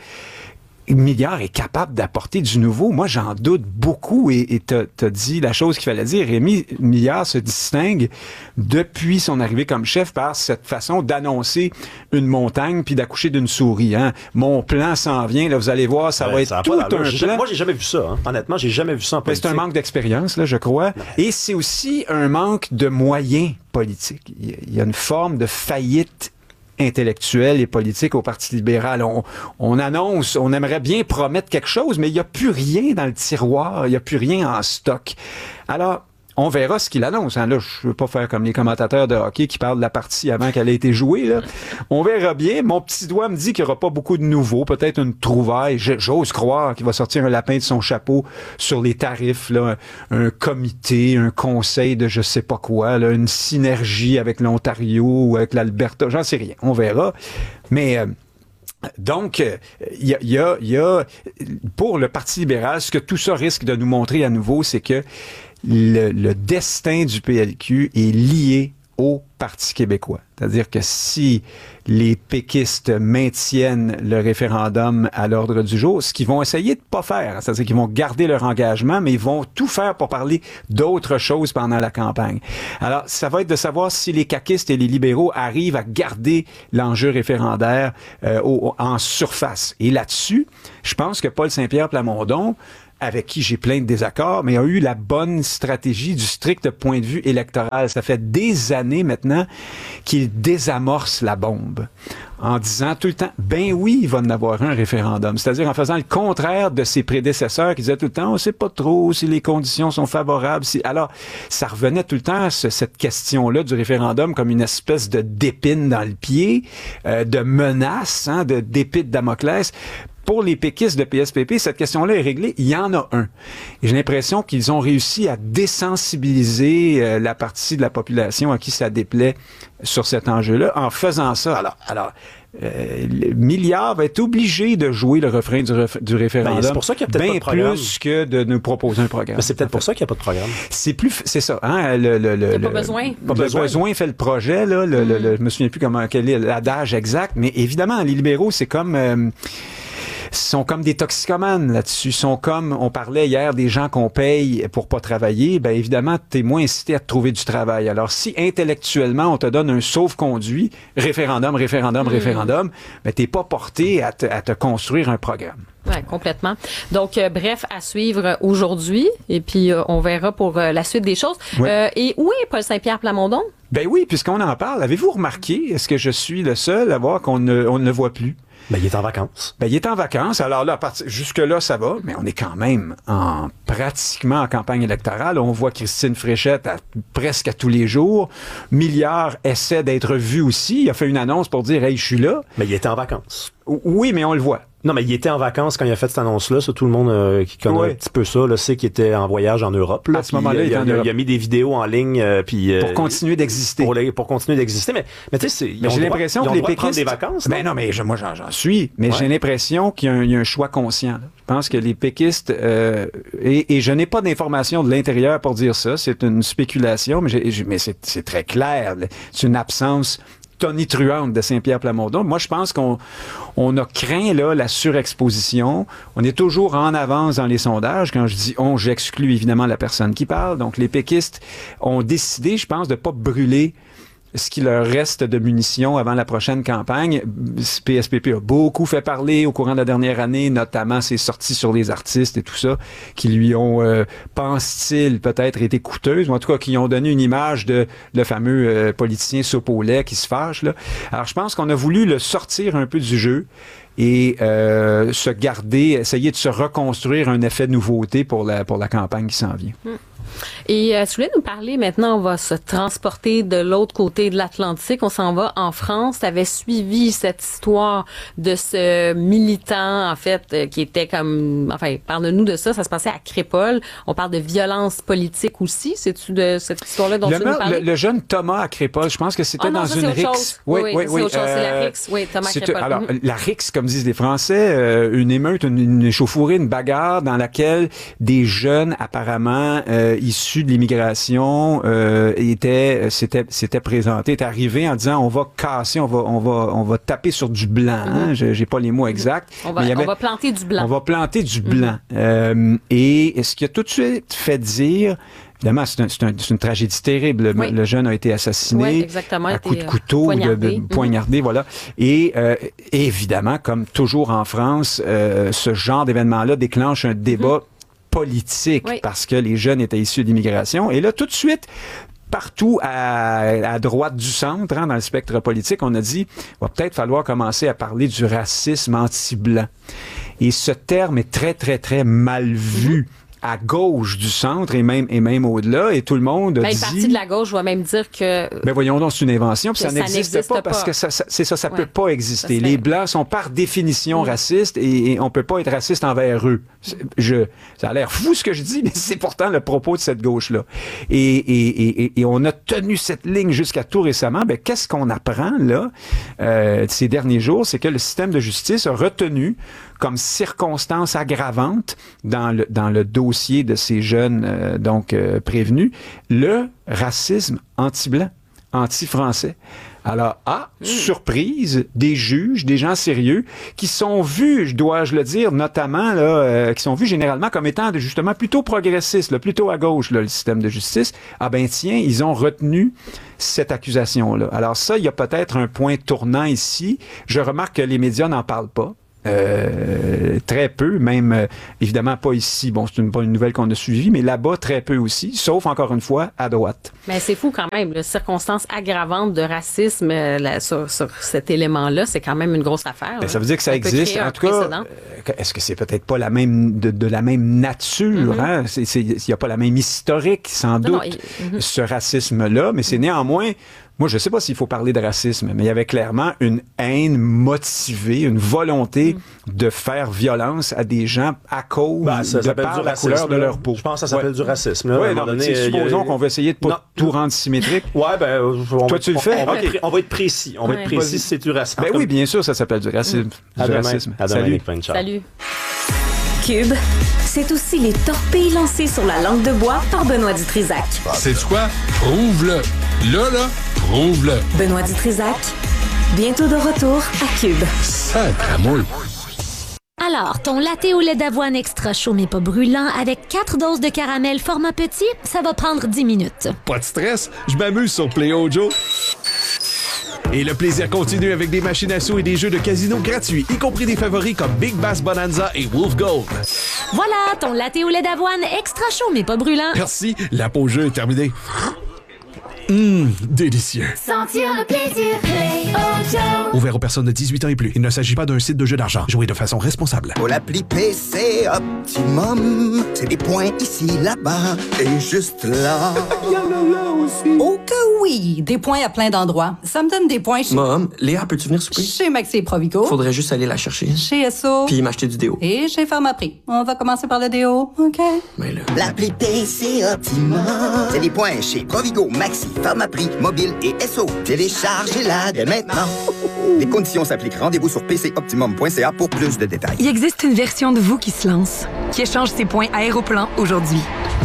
Milliard est capable d'apporter du nouveau? Moi, j'en doute beaucoup et et t'as, t'as dit la chose qu'il fallait dire. Rémi Milliard se distingue depuis son arrivée comme chef par cette façon d'annoncer une montagne puis d'accoucher d'une souris. Hein. Mon plan s'en vient, là, vous allez voir, ça ouais, va être ça tout un plan. J'ai, moi, j'ai jamais vu ça. Hein. Honnêtement, j'ai jamais vu ça en politique. C'est un manque d'expérience, là, je crois. Ouais. Et c'est aussi un manque de moyens politiques. Il y a une forme de faillite intellectuelle et politique au Parti libéral. On, on annonce, on aimerait bien promettre quelque chose, mais il n'y a plus rien dans le tiroir, il n'y a plus rien en stock. Alors, on verra ce qu'il annonce. Hein. Là, je ne veux pas faire comme les commentateurs de hockey qui parlent de la partie avant qu'elle ait été jouée. Là. On verra bien. Mon petit doigt me dit qu'il n'y aura pas beaucoup de nouveaux. Peut-être une trouvaille. J'ose croire qu'il va sortir un lapin de son chapeau sur les tarifs. Là. Un comité, un conseil de je sais pas quoi, là. Une synergie avec l'Ontario ou avec l'Alberta. J'en sais rien. On verra. Mais... Euh, Donc, il y a, y a, y a, pour le Parti libéral, ce que tout ça risque de nous montrer à nouveau, c'est que le, le destin du P L Q est lié au Parti québécois. C'est-à-dire que si les péquistes maintiennent le référendum à l'ordre du jour, ce qu'ils vont essayer de pas faire, c'est-à-dire qu'ils vont garder leur engagement, mais ils vont tout faire pour parler d'autres choses pendant la campagne. Alors, ça va être de savoir si les caquistes et les libéraux arrivent à garder l'enjeu référendaire euh, au, en surface. Et là-dessus, je pense que Paul Saint-Pierre Plamondon, avec qui j'ai plein de désaccords, mais a eu la bonne stratégie du strict point de vue électoral. Ça fait des années maintenant qu'il désamorce la bombe en disant tout le temps, ben oui, il va en avoir un référendum. C'est-à-dire en faisant le contraire de ses prédécesseurs qui disaient tout le temps, on sait pas trop si les conditions sont favorables. Si... Alors, ça revenait tout le temps à ce, cette question-là du référendum comme une espèce de d'épine dans le pied, euh, de menace, hein, de d'épée de Damoclès. Pour les péquistes de P S P P, cette question-là est réglée. Il y en a un. Et j'ai l'impression qu'ils ont réussi à désensibiliser euh, la partie de la population à qui ça déplaît sur cet enjeu-là en faisant ça. Alors, alors euh, le Milliard va être obligé de jouer le refrain du, ref, du référendum. Ben, c'est pour ça qu'il y a peut-être bien pas de programme. Plus que de nous proposer un programme. Mais c'est peut-être pour ça qu'il n'y a pas de programme. C'est plus, c'est ça. Hein, le, le, le, Il n'y a pas le, besoin. Le besoin. besoin fait le projet. Là, le, mm. le, le, je me souviens plus comment quel est l'adage exact, mais évidemment, les libéraux, c'est comme euh, sont comme des toxicomanes là-dessus. Sont comme, on parlait hier des gens qu'on paye pour pas travailler, ben évidemment, t'es moins incité à te trouver du travail. Alors, si intellectuellement, on te donne un sauve-conduit, référendum, référendum, mmh. référendum, ben t'es pas porté à te, à te construire un programme. Oui, complètement. Donc, euh, bref, à suivre aujourd'hui, et puis euh, on verra pour euh, la suite des choses. Ouais. Euh, et où est Paul Saint-Pierre Plamondon? Ben oui, puisqu'on en parle, avez-vous remarqué, est-ce que je suis le seul à voir qu'on ne, on ne le voit plus? Ben, il est en vacances. Ben, il est en vacances. Alors là, jusque-là, ça va, mais on est quand même en pratiquement en campagne électorale. On voit Christine Fréchette à, presque à tous les jours. Milliard essaie d'être vu aussi. Il a fait une annonce pour dire « Hey, je suis là ». Mais il était en vacances. Oui, mais on le voit. Non, mais il était en vacances quand il a fait cette annonce-là. Ça, tout le monde euh, qui connaît ouais. un petit peu ça là, sait qu'il était en voyage en Europe. Là, à ce moment-là, il, il, il, il, a, il a mis des vidéos en ligne. Euh, puis, euh, pour continuer d'exister. Pour, les, pour continuer d'exister. Mais, mais tu sais, j'ai l'impression que les péquistes... des vacances. Ben non, mais je, moi, j'en, j'en suis. Mais ouais. j'ai l'impression qu'il y a un, il y a un choix conscient. Là. Je pense que les péquistes... Euh, et, et je n'ai pas d'informations de l'intérieur pour dire ça. C'est une spéculation, mais, j'ai, mais c'est, c'est très clair. C'est une absence... tonitruante de Saint-Pierre Plamondon. Moi, je pense qu'on on a craint là la surexposition. On est toujours en avance dans les sondages. Quand je dis on, j'exclus évidemment la personne qui parle. Donc, les péquistes ont décidé, je pense, de pas brûler ce qui leur reste de munitions avant la prochaine campagne. P S P P a beaucoup fait parler au courant de la dernière année, notamment ses sorties sur les artistes et tout ça, qui lui ont, euh, pense-t-il, peut-être été coûteuses, ou en tout cas qui ont donné une image de le fameux euh, politicien soupe au lait qui se fâche. Là. Alors, je pense qu'on a voulu le sortir un peu du jeu et euh, se garder, essayer de se reconstruire un effet de nouveauté pour la, pour la campagne qui s'en vient. Mmh. Et euh, tu voulais nous parler, maintenant, on va se transporter de l'autre côté de l'Atlantique. On s'en va en France. Tu avais suivi cette histoire de ce militant, en fait, euh, qui était comme... Enfin, parle-nous de ça. Ça se passait à Crépol. On parle de violence politique aussi. C'est-tu de cette histoire-là dont le tu veux nous parler? Le, le jeune Thomas à Crépol, je pense que c'était oh non, dans ça, une R I C. Oui, oui, oui, c'est oui. autre chose. Euh, c'est la R I C. Oui, Thomas c'est, Crépol. Alors, mm-hmm. la R I C, comme disent les Français, euh, une émeute, une, une échauffourée, une bagarre dans laquelle des jeunes, apparemment, euh, issus de l'immigration, euh, étaient, s'étaient, s'étaient présentés, étaient arrivés en disant on va casser, on va, on va, on va taper sur du blanc. Hein? Mm-hmm. J'ai pas les mots exacts. On va, mais avait, on va planter du blanc. On va planter du blanc. Mm-hmm. Euh, et ce qui a tout de suite fait dire... Évidemment, c'est, un, c'est, un, c'est une tragédie terrible. Oui. Le jeune a été assassiné oui, exactement, à coups de couteau, poignardé, de, de, poignardé, mm-hmm. voilà. Et euh, évidemment, comme toujours en France, euh, ce genre d'événement-là déclenche un débat mm-hmm. politique oui. parce que les jeunes étaient issus d'immigration. Et là, tout de suite, partout à, à droite du centre, hein, dans le spectre politique, on a dit, il va peut-être falloir commencer à parler du racisme anti-blanc. Et ce terme est très, très, très mal vu. Mm-hmm. à gauche du centre et même et même au-delà, et tout le monde a ben, dit... Une partie de la gauche va même dire que... Ben voyons donc, c'est une invention, puis ça, ça n'existe, n'existe pas, pas, parce que ça, ça, c'est ça, ça ouais. peut pas exister. Ça Les Blancs sont par définition mmh. racistes, et, et on peut pas être raciste envers eux. Je, ça a l'air fou ce que je dis, mais c'est pourtant le propos de cette gauche-là. Et, et, et, et on a tenu cette ligne jusqu'à tout récemment. Ben, qu'est-ce qu'on apprend, là, euh, ces derniers jours? C'est que le système de justice a retenu comme circonstance aggravante dans le, dans le dossier de ces jeunes euh, donc euh, prévenus, le racisme anti-blanc. anti-français. Alors, ah, mmh. surprise, des juges, des gens sérieux, qui sont vus, dois-je le dire, notamment, là, euh, qui sont vus généralement comme étant justement plutôt progressistes, là, plutôt à gauche, là, le système de justice. Ah ben tiens, ils ont retenu cette accusation-là. Alors ça, il y a peut-être un point tournant ici. Je remarque que les médias n'en parlent pas. Euh, très peu, même euh, évidemment pas ici. Bon, c'est une bonne nouvelle qu'on a suivie, mais là-bas, très peu aussi, sauf encore une fois à droite. Mais c'est fou quand même, les circonstances aggravantes de racisme euh, là, sur, sur cet élément-là, c'est quand même une grosse affaire. Ben, ça veut dire que ça, ça existe. En tout cas, euh, est-ce que c'est peut-être pas la même de, de la même nature, mm-hmm. hein? C'est, c'est, il n'y a pas la même historique, sans non, doute, non, et, mm-hmm. ce racisme-là, mais c'est néanmoins. Moi, je ne sais pas s'il faut parler de racisme, mais il y avait clairement une haine motivée, une volonté mmh. de faire violence à des gens à cause ben, ça de par la couleur de leur peau. Je pense que ça s'appelle ouais. du racisme. Oui, non, donné, supposons a... qu'on va essayer de pas non. tout rendre symétrique. Oui, ben, on, toi, tu le fais? On, on, okay. on va être précis. On va ouais. être précis si c'est du racisme. Ben oui, bien sûr, ça s'appelle du racisme. Mmh. Du à racisme. À Salut. Demain, Salut. Cube, c'est aussi les torpilles lancées sur la langue de bois par Benoît Dutrisac. C'est quoi? Prouve-le. Là, là, prouve-le. Benoît Dutrisac, bientôt de retour à Cube. Sacramouille. Alors, ton latte au lait d'avoine extra chaud mais pas brûlant avec quatre doses de caramel format petit, ça va prendre dix minutes. Pas de stress, je m'amuse sur Play Ojo. Et le plaisir continue avec des machines à sous et des jeux de casino gratuits, y compris des favoris comme Big Bass Bonanza et Wolf Gold. Voilà, ton latte au lait d'avoine extra chaud mais pas brûlant. Merci, la pause jeu est terminée. Hum, délicieux. Sentir le plaisir, Play Ojo. Ouvert aux personnes de dix-huit ans et plus. Il ne s'agit pas d'un site de jeu d'argent. Jouez de façon responsable. Pour l'appli P C Optimum, c'est des points ici, là-bas et juste là. Il y en a là aussi. Oh que oui, des points à plein d'endroits. Ça me donne des points chez... Mom, Léa, peux-tu venir souper? Chez Maxi Provigo. Faudrait juste aller la chercher. Chez S O. Puis m'acheter du déo. Et chez Pharmaprix. On va commencer par le déo, OK? Mais là... L'appli P C Optimum, c'est des points chez Provigo, Maxi, Pharmaprix, Mobile et S O. Téléchargez-la dès maintenant. Les conditions s'appliquent. Rendez-vous sur p c optimum point c a pour plus de détails. Il existe une version de vous qui se lance, qui échange ses points Aéroplan aujourd'hui,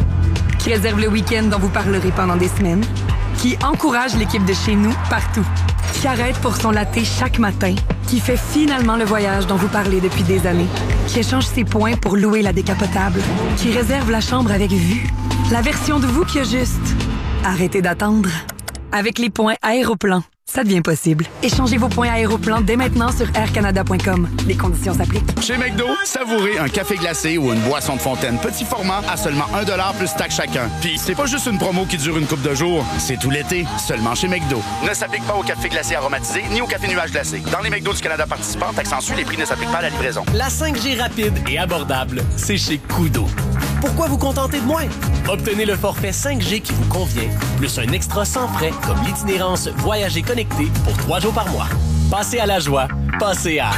qui réserve le week-end dont vous parlerez pendant des semaines, qui encourage l'équipe de chez nous partout, qui arrête pour son latte chaque matin, qui fait finalement le voyage dont vous parlez depuis des années, qui échange ses points pour louer la décapotable, qui réserve la chambre avec vue. La version de vous qui a juste arrêtez d'attendre. Avec les points Aéroplan, ça devient possible. Échangez vos points Aéroplan dès maintenant sur air canada point com. Les conditions s'appliquent. Chez McDo, savourez un café glacé ou une boisson de fontaine petit format à seulement un dollar plus taxe chacun. Puis c'est pas juste une promo qui dure une couple de jours, c'est tout l'été, seulement chez McDo. Ne s'applique pas au café glacé aromatisé ni au café nuage glacé. Dans les McDo du Canada participants, taxe en sus, les prix ne s'appliquent pas à la livraison. La cinq G rapide et abordable, c'est chez Koodo. Pourquoi vous contenter de moins? Obtenez le forfait cinq G qui vous convient, plus un extra sans frais comme l'itinérance Voyager connecté pour trois jours par mois. Passez à la joie, passez à...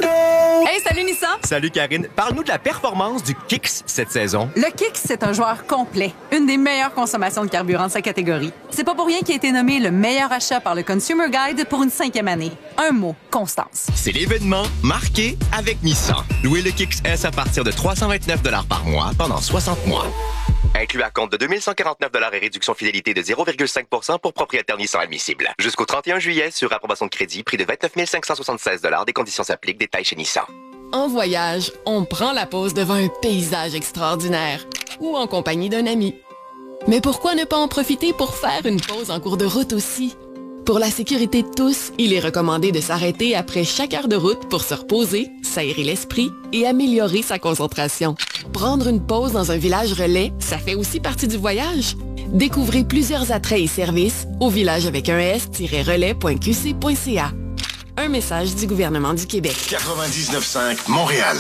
Hey, salut Nissan! Salut Karine. Parle-nous de la performance du Kicks cette saison. Le Kicks, c'est un joueur complet. Une des meilleures consommations de carburant de sa catégorie. C'est pas pour rien qu'il a été nommé le meilleur achat par le Consumer Guide pour une cinquième année. Un mot, constance. C'est l'événement marqué avec Nissan. Louez le Kicks S à partir de trois cent vingt-neuf dollars par mois pendant soixante mois. Inclus à compte de deux mille cent quarante-neuf dollars et réduction fidélité de zéro virgule cinq pour cent pour propriétaires Nissan admissibles. Jusqu'au trente et un juillet, sur approbation de crédit, prix de vingt-neuf mille cinq cent soixante-seize dollars. Des conditions s'appliquent. Détails chez Nissan. En voyage, on prend la pause devant un paysage extraordinaire ou en compagnie d'un ami. Mais pourquoi ne pas en profiter pour faire une pause en cours de route aussi? Pour la sécurité de tous, il est recommandé de s'arrêter après chaque heure de route pour se reposer, s'aérer l'esprit et améliorer sa concentration. Prendre une pause dans un village relais, ça fait aussi partie du voyage. Découvrez plusieurs attraits et services au village avec un s-relais point q c point c a. Un message du gouvernement du Québec. quatre-vingt-dix-neuf cinq Montréal.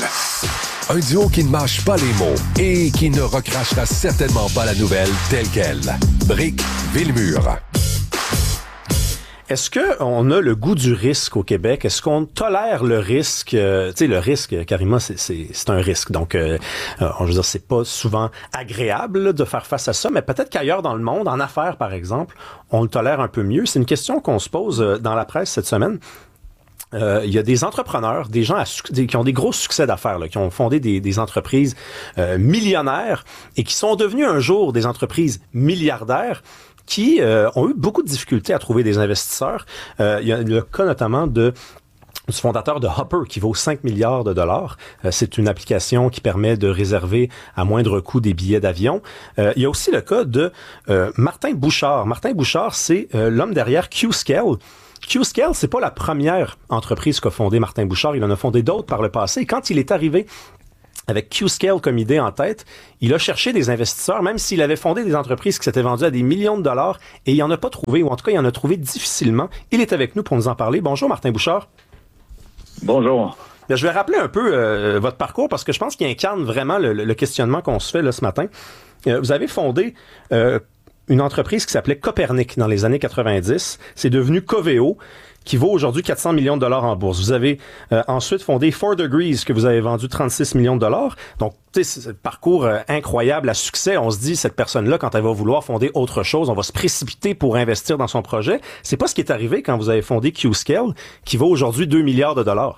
Un duo qui ne mâche pas les mots et qui ne recrachera certainement pas la nouvelle telle qu'elle. Brick Villemur. Est-ce qu'on a le goût du risque au Québec? Est-ce qu'on tolère le risque? Euh, tu sais, le risque, Karima, c'est, c'est, c'est un risque. Donc, euh, euh, je veux dire, c'est pas souvent agréable là, de faire face à ça, mais peut-être qu'ailleurs dans le monde, en affaires par exemple, on le tolère un peu mieux. C'est une question qu'on se pose dans la presse cette semaine. Euh, il y a des entrepreneurs, des gens à, des, qui ont des gros succès d'affaires, là, qui ont fondé des, des entreprises euh, millionnaires et qui sont devenus un jour des entreprises milliardaires, qui euh, ont eu beaucoup de difficultés à trouver des investisseurs. Euh, il y a le cas notamment de du fondateur de Hopper, qui vaut cinq milliards de dollars. Euh, c'est une application qui permet de réserver à moindre coût des billets d'avion. Euh, il y a aussi le cas de euh, Martin Bouchard. Martin Bouchard, c'est euh, l'homme derrière Qscale. Qscale, c'est pas la première entreprise qu'a fondé Martin Bouchard. Il en a fondé d'autres par le passé. Et quand il est arrivé avec Qscale comme idée en tête, il a cherché des investisseurs, même s'il avait fondé des entreprises qui s'étaient vendues à des millions de dollars, et il en a pas trouvé, ou en tout cas, il en a trouvé difficilement. Il est avec nous pour nous en parler. Bonjour, Martin Bouchard. Bonjour. Bien, je vais rappeler un peu euh, votre parcours parce que je pense qu'il incarne vraiment le, le questionnement qu'on se fait là ce matin. Euh, vous avez fondé euh, une entreprise qui s'appelait Copernic dans les années quatre-vingt-dix. C'est devenu Coveo, qui vaut aujourd'hui quatre cents millions de dollars en bourse. Vous avez euh, ensuite fondé four degrees, que vous avez vendu trente-six millions de dollars. Donc, tu sais, c'est un parcours euh, incroyable à succès. On se dit, cette personne-là, quand elle va vouloir fonder autre chose, on va se précipiter pour investir dans son projet. C'est pas ce qui est arrivé quand vous avez fondé Qscale, qui vaut aujourd'hui deux milliards de dollars.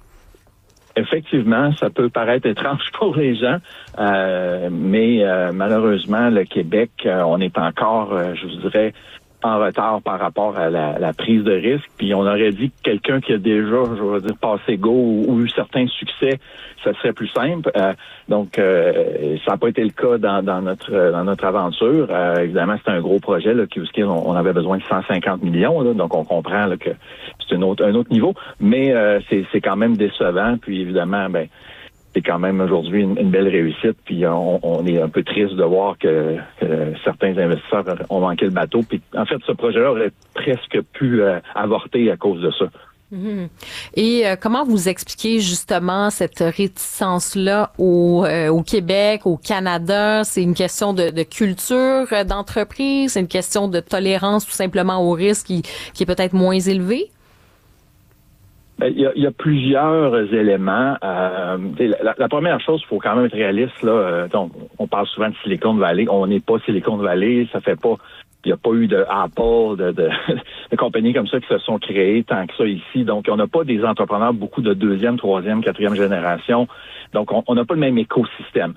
Effectivement, ça peut paraître étrange pour les gens, euh, mais euh, malheureusement, le Québec, euh, on est encore, euh, je vous dirais, en retard par rapport à la, la prise de risque. Puis on aurait dit que quelqu'un qui a déjà, je veux dire, passé go ou, ou eu certains succès, ça serait plus simple. Euh, donc, euh, ça n'a pas été le cas dans, dans notre dans notre aventure. Euh, évidemment, c'était un gros projet. Là, Qscale, on, on avait besoin de cent cinquante millions. Là, donc, on comprend là, que c'est un autre, un autre niveau. Mais euh, c'est, c'est quand même décevant. Puis, évidemment, ben c'est quand même aujourd'hui une, une belle réussite. Puis on, on est un peu triste de voir que, que certains investisseurs ont manqué le bateau. Puis en fait, ce projet-là aurait presque pu euh, avorter à cause de ça. Mmh. Et euh, comment vous expliquez justement cette réticence-là au, euh, au Québec, au Canada? C'est une question de, de culture euh, d'entreprise? C'est une question de tolérance tout simplement au risque qui, qui est peut-être moins élevé? Il y, a, il y a plusieurs éléments. Euh, la, la première chose, il faut quand même être réaliste. Là, euh, donc, on parle souvent de Silicon Valley. On n'est pas Silicon Valley. Ça fait pas. Il n'y a pas eu de Apple, de, de, de compagnies comme ça qui se sont créées tant que ça ici. Donc, on n'a pas des entrepreneurs beaucoup de deuxième, troisième, quatrième génération. Donc, on n'a pas le même écosystème.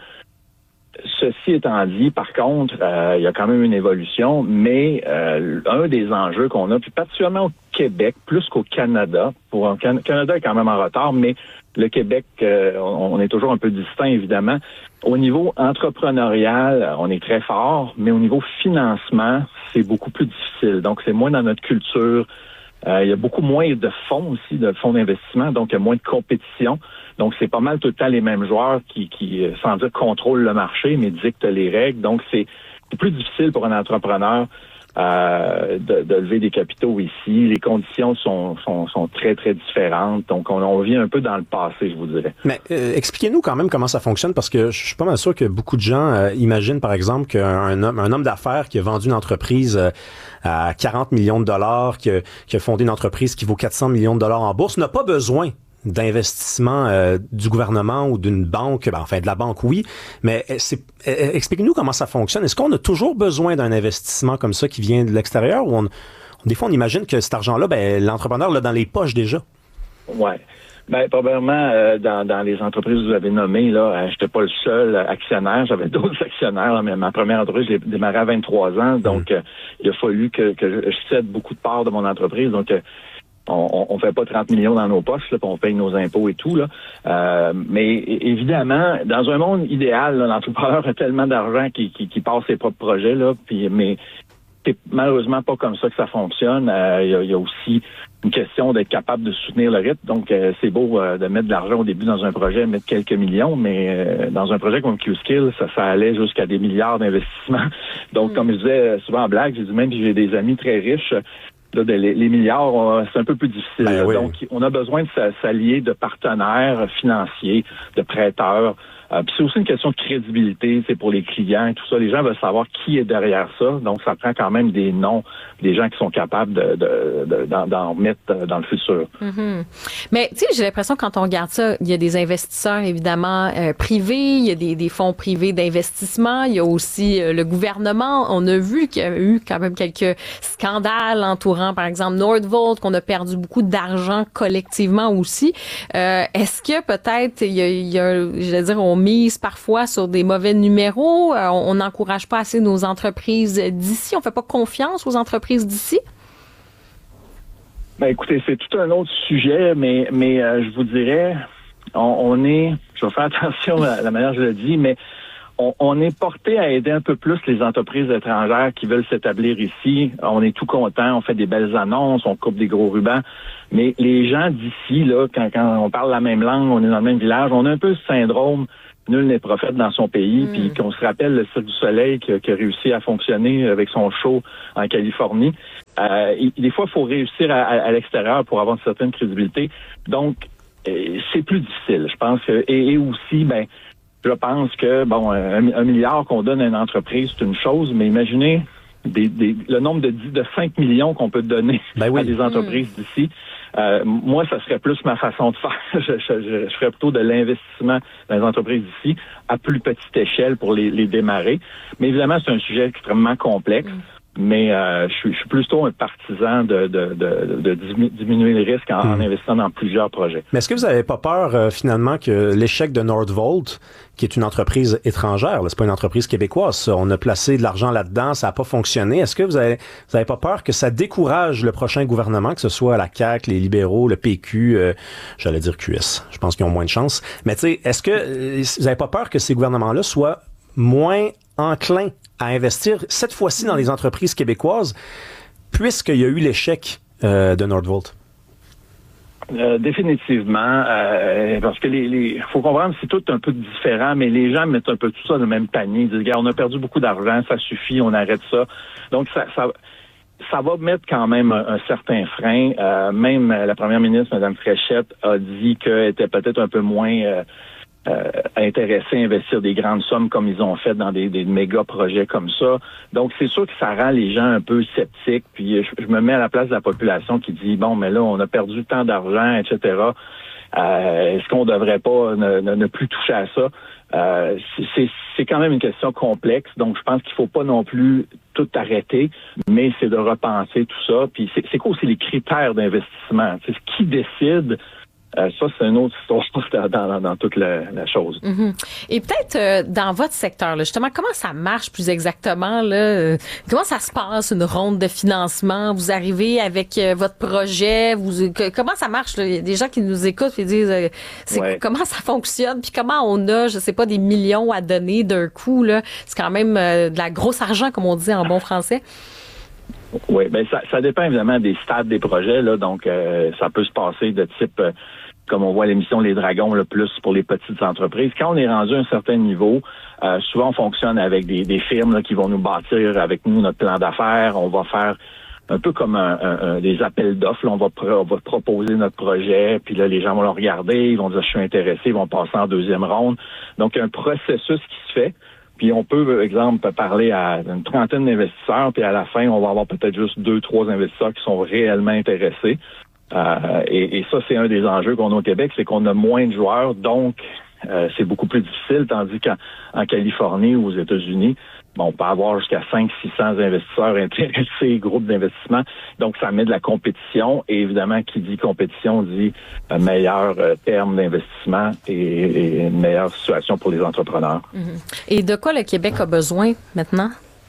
Ceci étant dit, par contre, euh, il y a quand même une évolution, mais euh, un des enjeux qu'on a, puis particulièrement au Québec, plus qu'au Canada, pour un Can- Canada est quand même en retard, mais le Québec, euh, on, on est toujours un peu distinct, évidemment. Au niveau entrepreneurial, on est très fort, mais au niveau financement, c'est beaucoup plus difficile. Donc, c'est moins dans notre culture. Euh, il y a beaucoup moins de fonds aussi, de fonds d'investissement, donc il y a moins de compétition. Donc, c'est pas mal tout le temps les mêmes joueurs qui, qui sans dire, contrôlent le marché, mais dictent les règles. Donc, c'est, c'est plus difficile pour un entrepreneur euh, de, de lever des capitaux ici. Les conditions sont, sont, sont très, très différentes. Donc, on, on vit un peu dans le passé, je vous dirais. Mais euh, expliquez-nous quand même comment ça fonctionne, parce que je suis pas mal sûr que beaucoup de gens euh, imaginent, par exemple, qu'un homme, un homme d'affaires qui a vendu une entreprise euh, à quarante millions de dollars, qui a, qui a fondé une entreprise qui vaut quatre cents millions de dollars en bourse, n'a pas besoin d'investissement euh, du gouvernement ou d'une banque, ben, enfin de la banque, oui, mais c'est, euh, expliquez-nous comment ça fonctionne. Est-ce qu'on a toujours besoin d'un investissement comme ça qui vient de l'extérieur, ou on, des fois on imagine que cet argent-là, ben, l'entrepreneur l'a dans les poches déjà? Ouais. Ben, probablement, euh, dans, dans les entreprises que vous avez nommées, là, euh, j'étais pas le seul actionnaire, j'avais d'autres actionnaires, là, mais ma première entreprise, je l'ai démarrée à vingt-trois ans, donc mmh. euh, il a fallu que, que je cède beaucoup de parts de mon entreprise, donc euh, On, on fait pas trente millions dans nos poches, là, puis on paye nos impôts et tout, là. Euh, mais évidemment, dans un monde idéal, là, l'entrepreneur a tellement d'argent qu'il, qu'il, qu'il passe ses propres projets, là. Puis, mais c'est malheureusement pas comme ça que ça fonctionne. Euh, y a, y a aussi une question d'être capable de soutenir le rythme. Donc, euh, c'est beau euh, de mettre de l'argent au début dans un projet, mettre quelques millions, mais euh, dans un projet comme Qscale, ça, ça allait jusqu'à des milliards d'investissements. Donc, mmh. comme je disais souvent en blague, j'ai dit même que j'ai des amis très riches. Là, les, les milliards, c'est un peu plus difficile. Ben oui. Donc, on a besoin de s'allier de partenaires financiers, de prêteurs. Euh, puis c'est aussi une question de crédibilité, c'est pour les clients et tout ça. Les gens veulent savoir qui est derrière ça. Donc, ça prend quand même des noms, des gens qui sont capables de, de, de, d'en, d'en mettre dans le futur. Mm-hmm. Mais tu sais, j'ai l'impression que quand on regarde ça, il y a des investisseurs évidemment euh, privés, il y a des, des fonds privés d'investissement, il y a aussi euh, le gouvernement. On a vu qu'il y a eu quand même quelques scandales entourant, par exemple, Nordvolt, qu'on a perdu beaucoup d'argent collectivement aussi. Euh, est-ce que peut-être il y a, il y a je vais dire, on mise parfois sur des mauvais numéros? Euh, on n'encourage pas assez nos entreprises d'ici? On fait pas confiance aux entreprises d'ici? Ben écoutez, c'est tout un autre sujet, mais mais euh, je vous dirais, on, on est, je vais faire attention à la manière dont je le dis, mais on, on est porté à aider un peu plus les entreprises étrangères qui veulent s'établir ici. On est tout content, on fait des belles annonces, on coupe des gros rubans, mais les gens d'ici, là, quand, quand on parle la même langue, on est dans le même village, on a un peu ce syndrome nul n'est prophète dans son pays, puis mm. qu'on se rappelle le Cirque du Soleil qui, qui a réussi à fonctionner avec son show en Californie. Euh, il, des fois, il faut réussir à, à, à l'extérieur pour avoir une certaine crédibilité. Donc, euh, c'est plus difficile, je pense. Que, et, et aussi, ben, je pense que, bon, un, un milliard qu'on donne à une entreprise, c'est une chose, mais imaginez des, des, le nombre de, de cinq millions qu'on peut donner ben oui. à des entreprises mm. d'ici. Euh, moi, ça serait plus ma façon de faire. je, je, je ferais plutôt de l'investissement dans les entreprises d'ici à plus petite échelle pour les, les démarrer. Mais évidemment, c'est un sujet extrêmement complexe. Mm. Mais euh, je, suis, je suis plutôt un partisan de, de, de, de diminuer les risques en, mmh. en investissant dans plusieurs projets. Mais est-ce que vous n'avez pas peur euh, finalement que l'échec de Nordvolt, qui est une entreprise étrangère, là, c'est pas une entreprise québécoise, ça, on a placé de l'argent là-dedans, ça n'a pas fonctionné. Est-ce que vous avez, vous avez pas peur que ça décourage le prochain gouvernement, que ce soit la C A Q, les libéraux, le P Q, euh, j'allais dire Q S, je pense qu'ils ont moins de chance. Mais tu sais, est-ce que euh, vous n'avez pas peur que ces gouvernements-là soient moins enclins à investir cette fois-ci dans les entreprises québécoises, puisqu'il y a eu l'échec euh, de Nordvolt? Euh, définitivement, euh, parce que les, les, faut comprendre, c'est tout un peu différent, mais les gens mettent un peu tout ça dans le même panier. Ils disent, regarde, on a perdu beaucoup d'argent, ça suffit, on arrête ça. Donc, ça, ça, ça va mettre quand même un, un certain frein. Euh, même la première ministre, Mme Fréchette, a dit qu'elle était peut-être un peu moins euh, Euh, intéressés à investir des grandes sommes comme ils ont fait dans des, des méga projets comme ça. Donc, c'est sûr que ça rend les gens un peu sceptiques. Puis, je, je me mets à la place de la population qui dit, bon, mais là, on a perdu tant d'argent, et cetera. Euh, est-ce qu'on devrait pas ne, ne, ne plus toucher à ça? Euh, c'est, c'est quand même une question complexe. Donc, je pense qu'il faut pas non plus tout arrêter, mais c'est de repenser tout ça. Puis, c'est, c'est quoi aussi les critères d'investissement? C'est ce qui décide. Euh, ça, c'est une autre histoire dans, dans, dans toute la, la chose. Mm-hmm. Et peut-être euh, dans votre secteur, là, justement, comment ça marche plus exactement? Là, euh, comment ça se passe, une ronde de financement? Vous arrivez avec euh, votre projet? Vous, que, comment ça marche? Là? Il y a des gens qui nous écoutent et disent euh, c'est, ouais. comment ça fonctionne? Puis comment on a, je sais pas, des millions à donner d'un coup? Là? C'est quand même euh, de la grosse argent, comme on dit en bon français. Oui, ben ça, ça dépend évidemment des stades des projets, là, donc euh, ça peut se passer de type, euh, comme on voit à l'émission Les Dragons, le plus pour les petites entreprises. Quand on est rendu à un certain niveau, euh, souvent on fonctionne avec des, des firmes là, qui vont nous bâtir avec nous notre plan d'affaires. On va faire un peu comme un, un, un, des appels d'offres. Là, on va pro, on va proposer notre projet, puis là les gens vont le regarder, ils vont dire je suis intéressé, ils vont passer en deuxième ronde. Donc un processus qui se fait. Puis on peut, par exemple, parler à une trentaine d'investisseurs, puis à la fin, on va avoir peut-être juste deux, trois investisseurs qui sont réellement intéressés. Euh, et, et ça, c'est un des enjeux qu'on a au Québec, c'est qu'on a moins de joueurs, donc euh, c'est beaucoup plus difficile, tandis qu'en en Californie ou aux États-Unis, bon, on peut avoir jusqu'à cinq cents, six cents investisseurs intéressés, groupes d'investissement. Donc, ça met de la compétition. Et évidemment, qui dit compétition dit un meilleur euh, terme d'investissement et, et une meilleure situation pour les entrepreneurs. Mm-hmm. Et de quoi le Québec a besoin maintenant?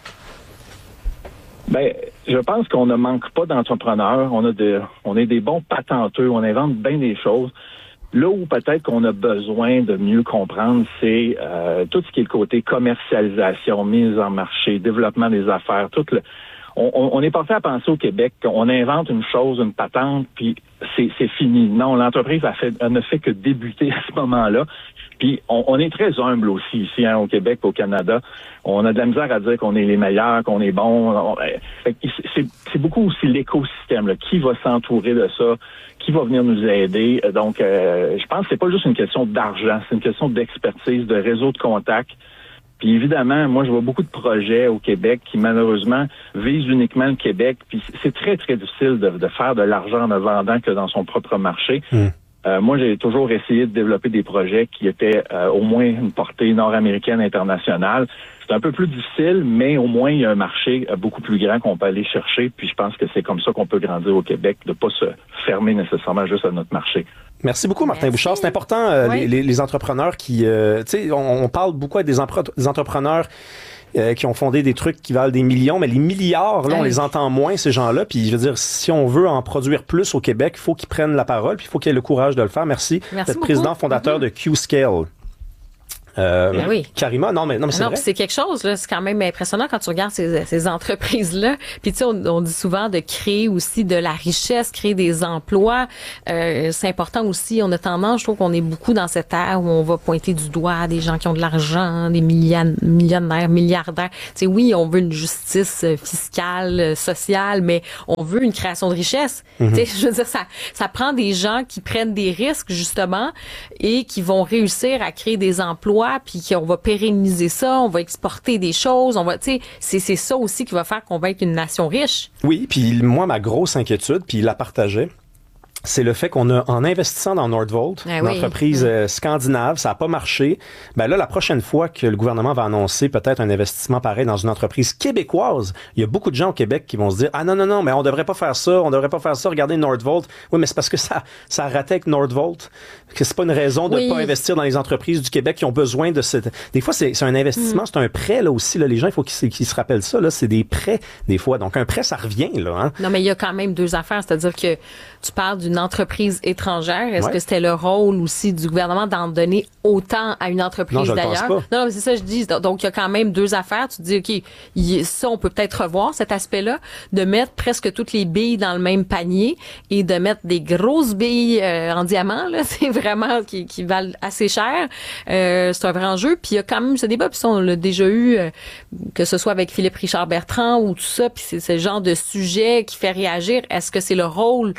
Ben, je pense qu'on ne manque pas d'entrepreneurs. On a de, on est des bons patenteux. On invente bien des choses. Là où peut-être qu'on a besoin de mieux comprendre, c'est euh, tout ce qui est le côté commercialisation, mise en marché, développement des affaires, tout le. On, on est porté à penser au Québec qu'on invente une chose, une patente, puis c'est, c'est fini. Non, l'entreprise a fait, elle ne fait que débuter à ce moment-là. Puis on, on est très humble aussi ici, hein, au Québec, au Canada. On a de la misère à dire qu'on est les meilleurs, qu'on est bons. On, c'est, c'est beaucoup aussi l'écosystème, là. Qui va s'entourer de ça? Qui va venir nous aider? Donc, euh, je pense que c'est pas juste une question d'argent, c'est une question d'expertise, de réseau de contacts. Puis évidemment, moi, je vois beaucoup de projets au Québec qui, malheureusement, visent uniquement le Québec. Puis c'est très, très difficile de, de faire de l'argent en ne vendant que dans son propre marché. Mmh. Euh, moi, j'ai toujours essayé de développer des projets qui étaient euh, au moins une portée nord-américaine, internationale. C'est un peu plus difficile, mais au moins, il y a un marché euh, beaucoup plus grand qu'on peut aller chercher. Puis je pense que c'est comme ça qu'on peut grandir au Québec, de pas se fermer nécessairement juste à notre marché. Merci beaucoup, Martin Merci. Bouchard. C'est important, euh, oui. les, les, les entrepreneurs qui... Euh, tu sais, on, on parle beaucoup avec des, empre- des entrepreneurs euh, qui ont fondé des trucs qui valent des millions, mais les milliards, là, on oui. les entend moins, ces gens-là. Puis, je veux dire, si on veut en produire plus au Québec, il faut qu'ils prennent la parole, puis il faut qu'ils aient le courage de le faire. Merci, Merci d'être beaucoup. président fondateur mm-hmm. de Q-Scale. Euh, ben oui. Karima, non, mais, non, mais c'est non, vrai. C'est quelque chose, là. C'est quand même impressionnant quand tu regardes ces, ces entreprises-là. Puis, tu sais, on, on dit souvent de créer aussi de la richesse, créer des emplois. Euh, c'est important aussi. On a tendance, je trouve qu'on est beaucoup dans cette ère où on va pointer du doigt des gens qui ont de l'argent, des million, millionnaires, milliardaires. Tu sais, oui, on veut une justice fiscale, sociale, mais on veut une création de richesse. Mm-hmm. Tu sais, je veux dire, ça, ça prend des gens qui prennent des risques, justement, et qui vont réussir à créer des emplois, puis qu'on va pérenniser ça, on va exporter des choses, on va, tu sais, c'est, c'est ça aussi qui va faire qu'on va être une nation riche. Oui, puis moi, ma grosse inquiétude, puis il la partageait, c'est le fait qu'on a, en investissant dans Nordvolt, ah, une oui. entreprise euh, scandinave, ça n'a pas marché. Ben là, la prochaine fois que le gouvernement va annoncer peut-être un investissement pareil dans une entreprise québécoise, il y a beaucoup de gens au Québec qui vont se dire « Ah non, non, non, mais on devrait pas faire ça, on devrait pas faire ça, regardez Nordvolt. » Oui, mais c'est parce que ça, ça a raté avec Nordvolt, que c'est pas une raison de ne oui. pas investir dans les entreprises du Québec qui ont besoin de cette... Des fois, c'est, c'est un investissement, mm. c'est un prêt, là, aussi, là. Les gens, il faut qu'ils, qu'ils se rappellent ça, là. C'est des prêts, des fois. Donc, un prêt, ça revient, là, hein. Non, mais il y a quand même deux affaires. C'est-à-dire que tu parles d'une entreprise étrangère. Est-ce ouais. que c'était le rôle aussi du gouvernement d'en donner autant à une entreprise non, je d'ailleurs? Le pense pas. Non, non, mais c'est ça que je dis. Donc, il y a quand même deux affaires. Tu te dis, OK, y, ça, on peut peut-être revoir cet aspect-là, de mettre presque toutes les billes dans le même panier et de mettre des grosses billes euh, en diamant, là. C'est vraiment qui, qui valent assez cher. Euh, c'est un vrai enjeu. Puis il y a quand même ce débat, puis ça, on l'a déjà eu, euh, que ce soit avec Philippe Richard Bertrand ou tout ça, puis c'est ce genre de sujet qui fait réagir. Est-ce que c'est le rôle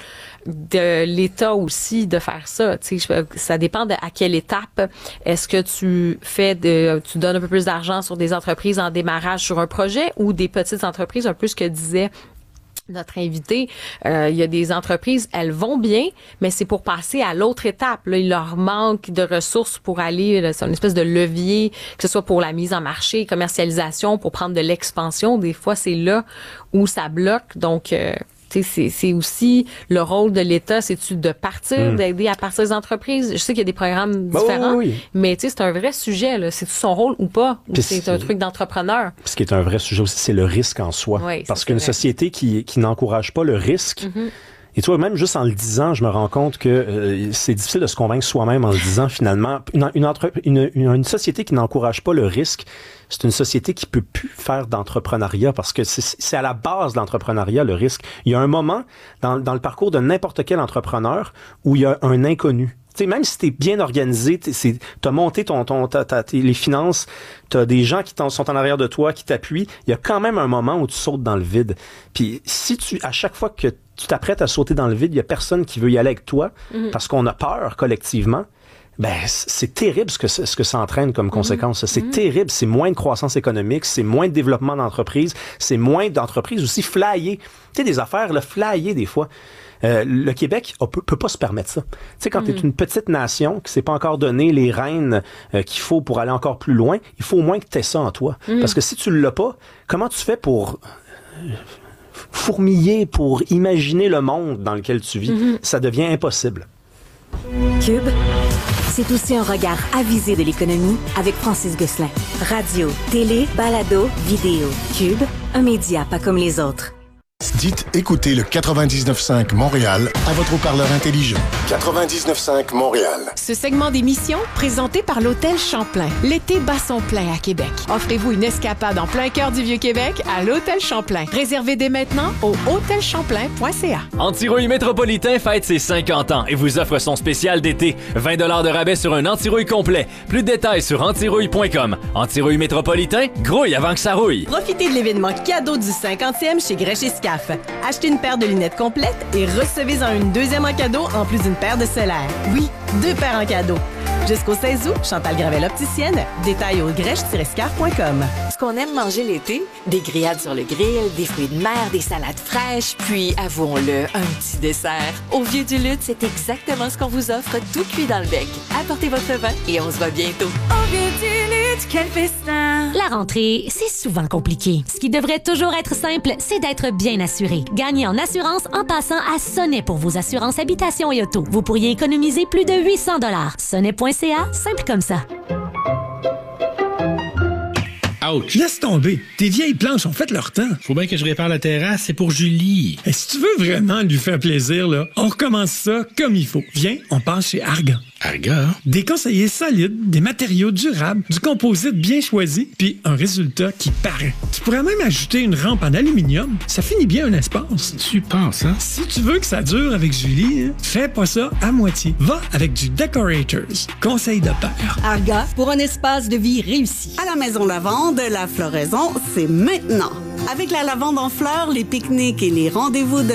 de l'État aussi de faire ça? Tu sais, ça dépend de à quelle étape. Est-ce que tu fais de, tu donnes un peu plus d'argent sur des entreprises en démarrage sur un projet ou des petites entreprises, un peu ce que disait notre invité, euh, il y a des entreprises, elles vont bien, mais c'est pour passer à l'autre étape. Là, il leur manque de ressources pour aller, là, c'est une espèce de levier, que ce soit pour la mise en marché, commercialisation, pour prendre de l'expansion. Des fois, c'est là où ça bloque. Donc, euh, C'est, c'est aussi le rôle de l'État, c'est-tu de partir, mmh. d'aider à partir des entreprises? Je sais qu'il y a des programmes bah différents, oui, oui. mais c'est un vrai sujet. Là. C'est-tu son rôle ou pas? Ou c'est, c'est un truc d'entrepreneur? Ce qui est un vrai sujet aussi, c'est le risque en soi. Oui, parce qu'une vrai. société qui, qui n'encourage pas le risque... Mmh. Et tu vois, même juste en le disant, je me rends compte que euh, c'est difficile de se convaincre soi-même en le disant finalement. Une, une, entre, une, une, une société qui n'encourage pas le risque, c'est une société qui peut plus faire d'entrepreneuriat parce que c'est, c'est à la base de l'entrepreneuriat, le risque. Il y a un moment dans, dans le parcours de n'importe quel entrepreneur où il y a un inconnu. T'sais, même si tu es bien organisé, tu as monté ton, ton, t'as, t'as, les finances, tu as des gens qui sont en arrière de toi, qui t'appuient, il y a quand même un moment où tu sautes dans le vide. Puis si tu, à chaque fois que tu t'apprêtes à sauter dans le vide, il y a personne qui veut y aller avec toi mm-hmm. parce qu'on a peur collectivement. Ben, c'est terrible ce que, ce que ça entraîne comme conséquence. Mm-hmm. C'est mm-hmm. terrible. C'est moins de croissance économique, c'est moins de développement d'entreprise, c'est moins d'entreprises aussi flyées. Tu sais, des affaires, là, flyées des fois. Euh, le Québec on peut, peut pas se permettre ça. Tu sais, quand mm. tu es une petite nation, qui s'est pas encore donné les rênes euh, qu'il faut pour aller encore plus loin, il faut au moins que tu aies ça en toi. Mm. Parce que si tu l'as pas, comment tu fais pour euh, fourmiller, pour imaginer le monde dans lequel tu vis? Mm-hmm. Ça devient impossible. Cube, c'est aussi un regard avisé de l'économie avec Francis Gosselin. Radio, télé, balado, vidéo. Cube, un média pas comme les autres. Dites écoutez le quatre-vingt-dix-neuf cinq Montréal à votre haut-parleur intelligent. quatre-vingt-dix-neuf cinq Montréal. Ce segment d'émission présenté par l'Hôtel Champlain. L'été bat son plein à Québec. Offrez-vous une escapade en plein cœur du Vieux-Québec à l'Hôtel Champlain. Réservez dès maintenant au hôtel champlain point c a. Antirouille Métropolitain fête ses cinquante ans et vous offre son spécial d'été. vingt dollars de rabais sur un antirouille complet. Plus de détails sur antirouille point com. Antirouille Métropolitain, grouille avant que ça rouille. Profitez de l'événement cadeau du cinquantième chez Grèche et Scaf. Achetez une paire de lunettes complètes et recevez-en une deuxième en cadeau en plus d'une paire de solaires. Oui, deux paires en cadeau. Jusqu'au seize août, Chantal Gravel opticienne. Détails au grèche tiret scaf point com. ce qu'on aime manger l'été, des grillades sur le grill, des fruits de mer, des salades fraîches, puis, avouons-le, un petit dessert. Au Vieux du Lutte, c'est exactement ce qu'on vous offre, tout cuit dans le bec. Apportez votre vin et on se voit bientôt. Au Vieux du Lutte, quel festin! La rentrée, c'est souvent compliqué. Ce qui devrait toujours être simple, c'est d'être bien assuré. Gagnez en assurance en passant à Sonnet pour vos assurances habitation et auto. Vous pourriez économiser plus de huit cents dollars. Sonnet point c a, simple comme ça. Ouch. Laisse tomber. Tes vieilles planches ont fait leur temps. Faut bien que je répare la terrasse, c'est pour Julie. Et si tu veux vraiment lui faire plaisir, là, on recommence ça comme il faut. Viens, on passe chez Argan. Argan? Des conseillers solides, des matériaux durables, du composite bien choisi, puis un résultat qui paraît. Tu pourrais même ajouter une rampe en aluminium. Ça finit bien un espace. Tu penses, hein? Si tu veux que ça dure avec Julie, hein, fais pas ça à moitié. Va avec du Decorators. Conseil de père. Arga, pour un espace de vie réussi. À la Maison Lavande, la floraison, c'est maintenant. Avec la lavande en fleurs, les pique-niques et les rendez-vous de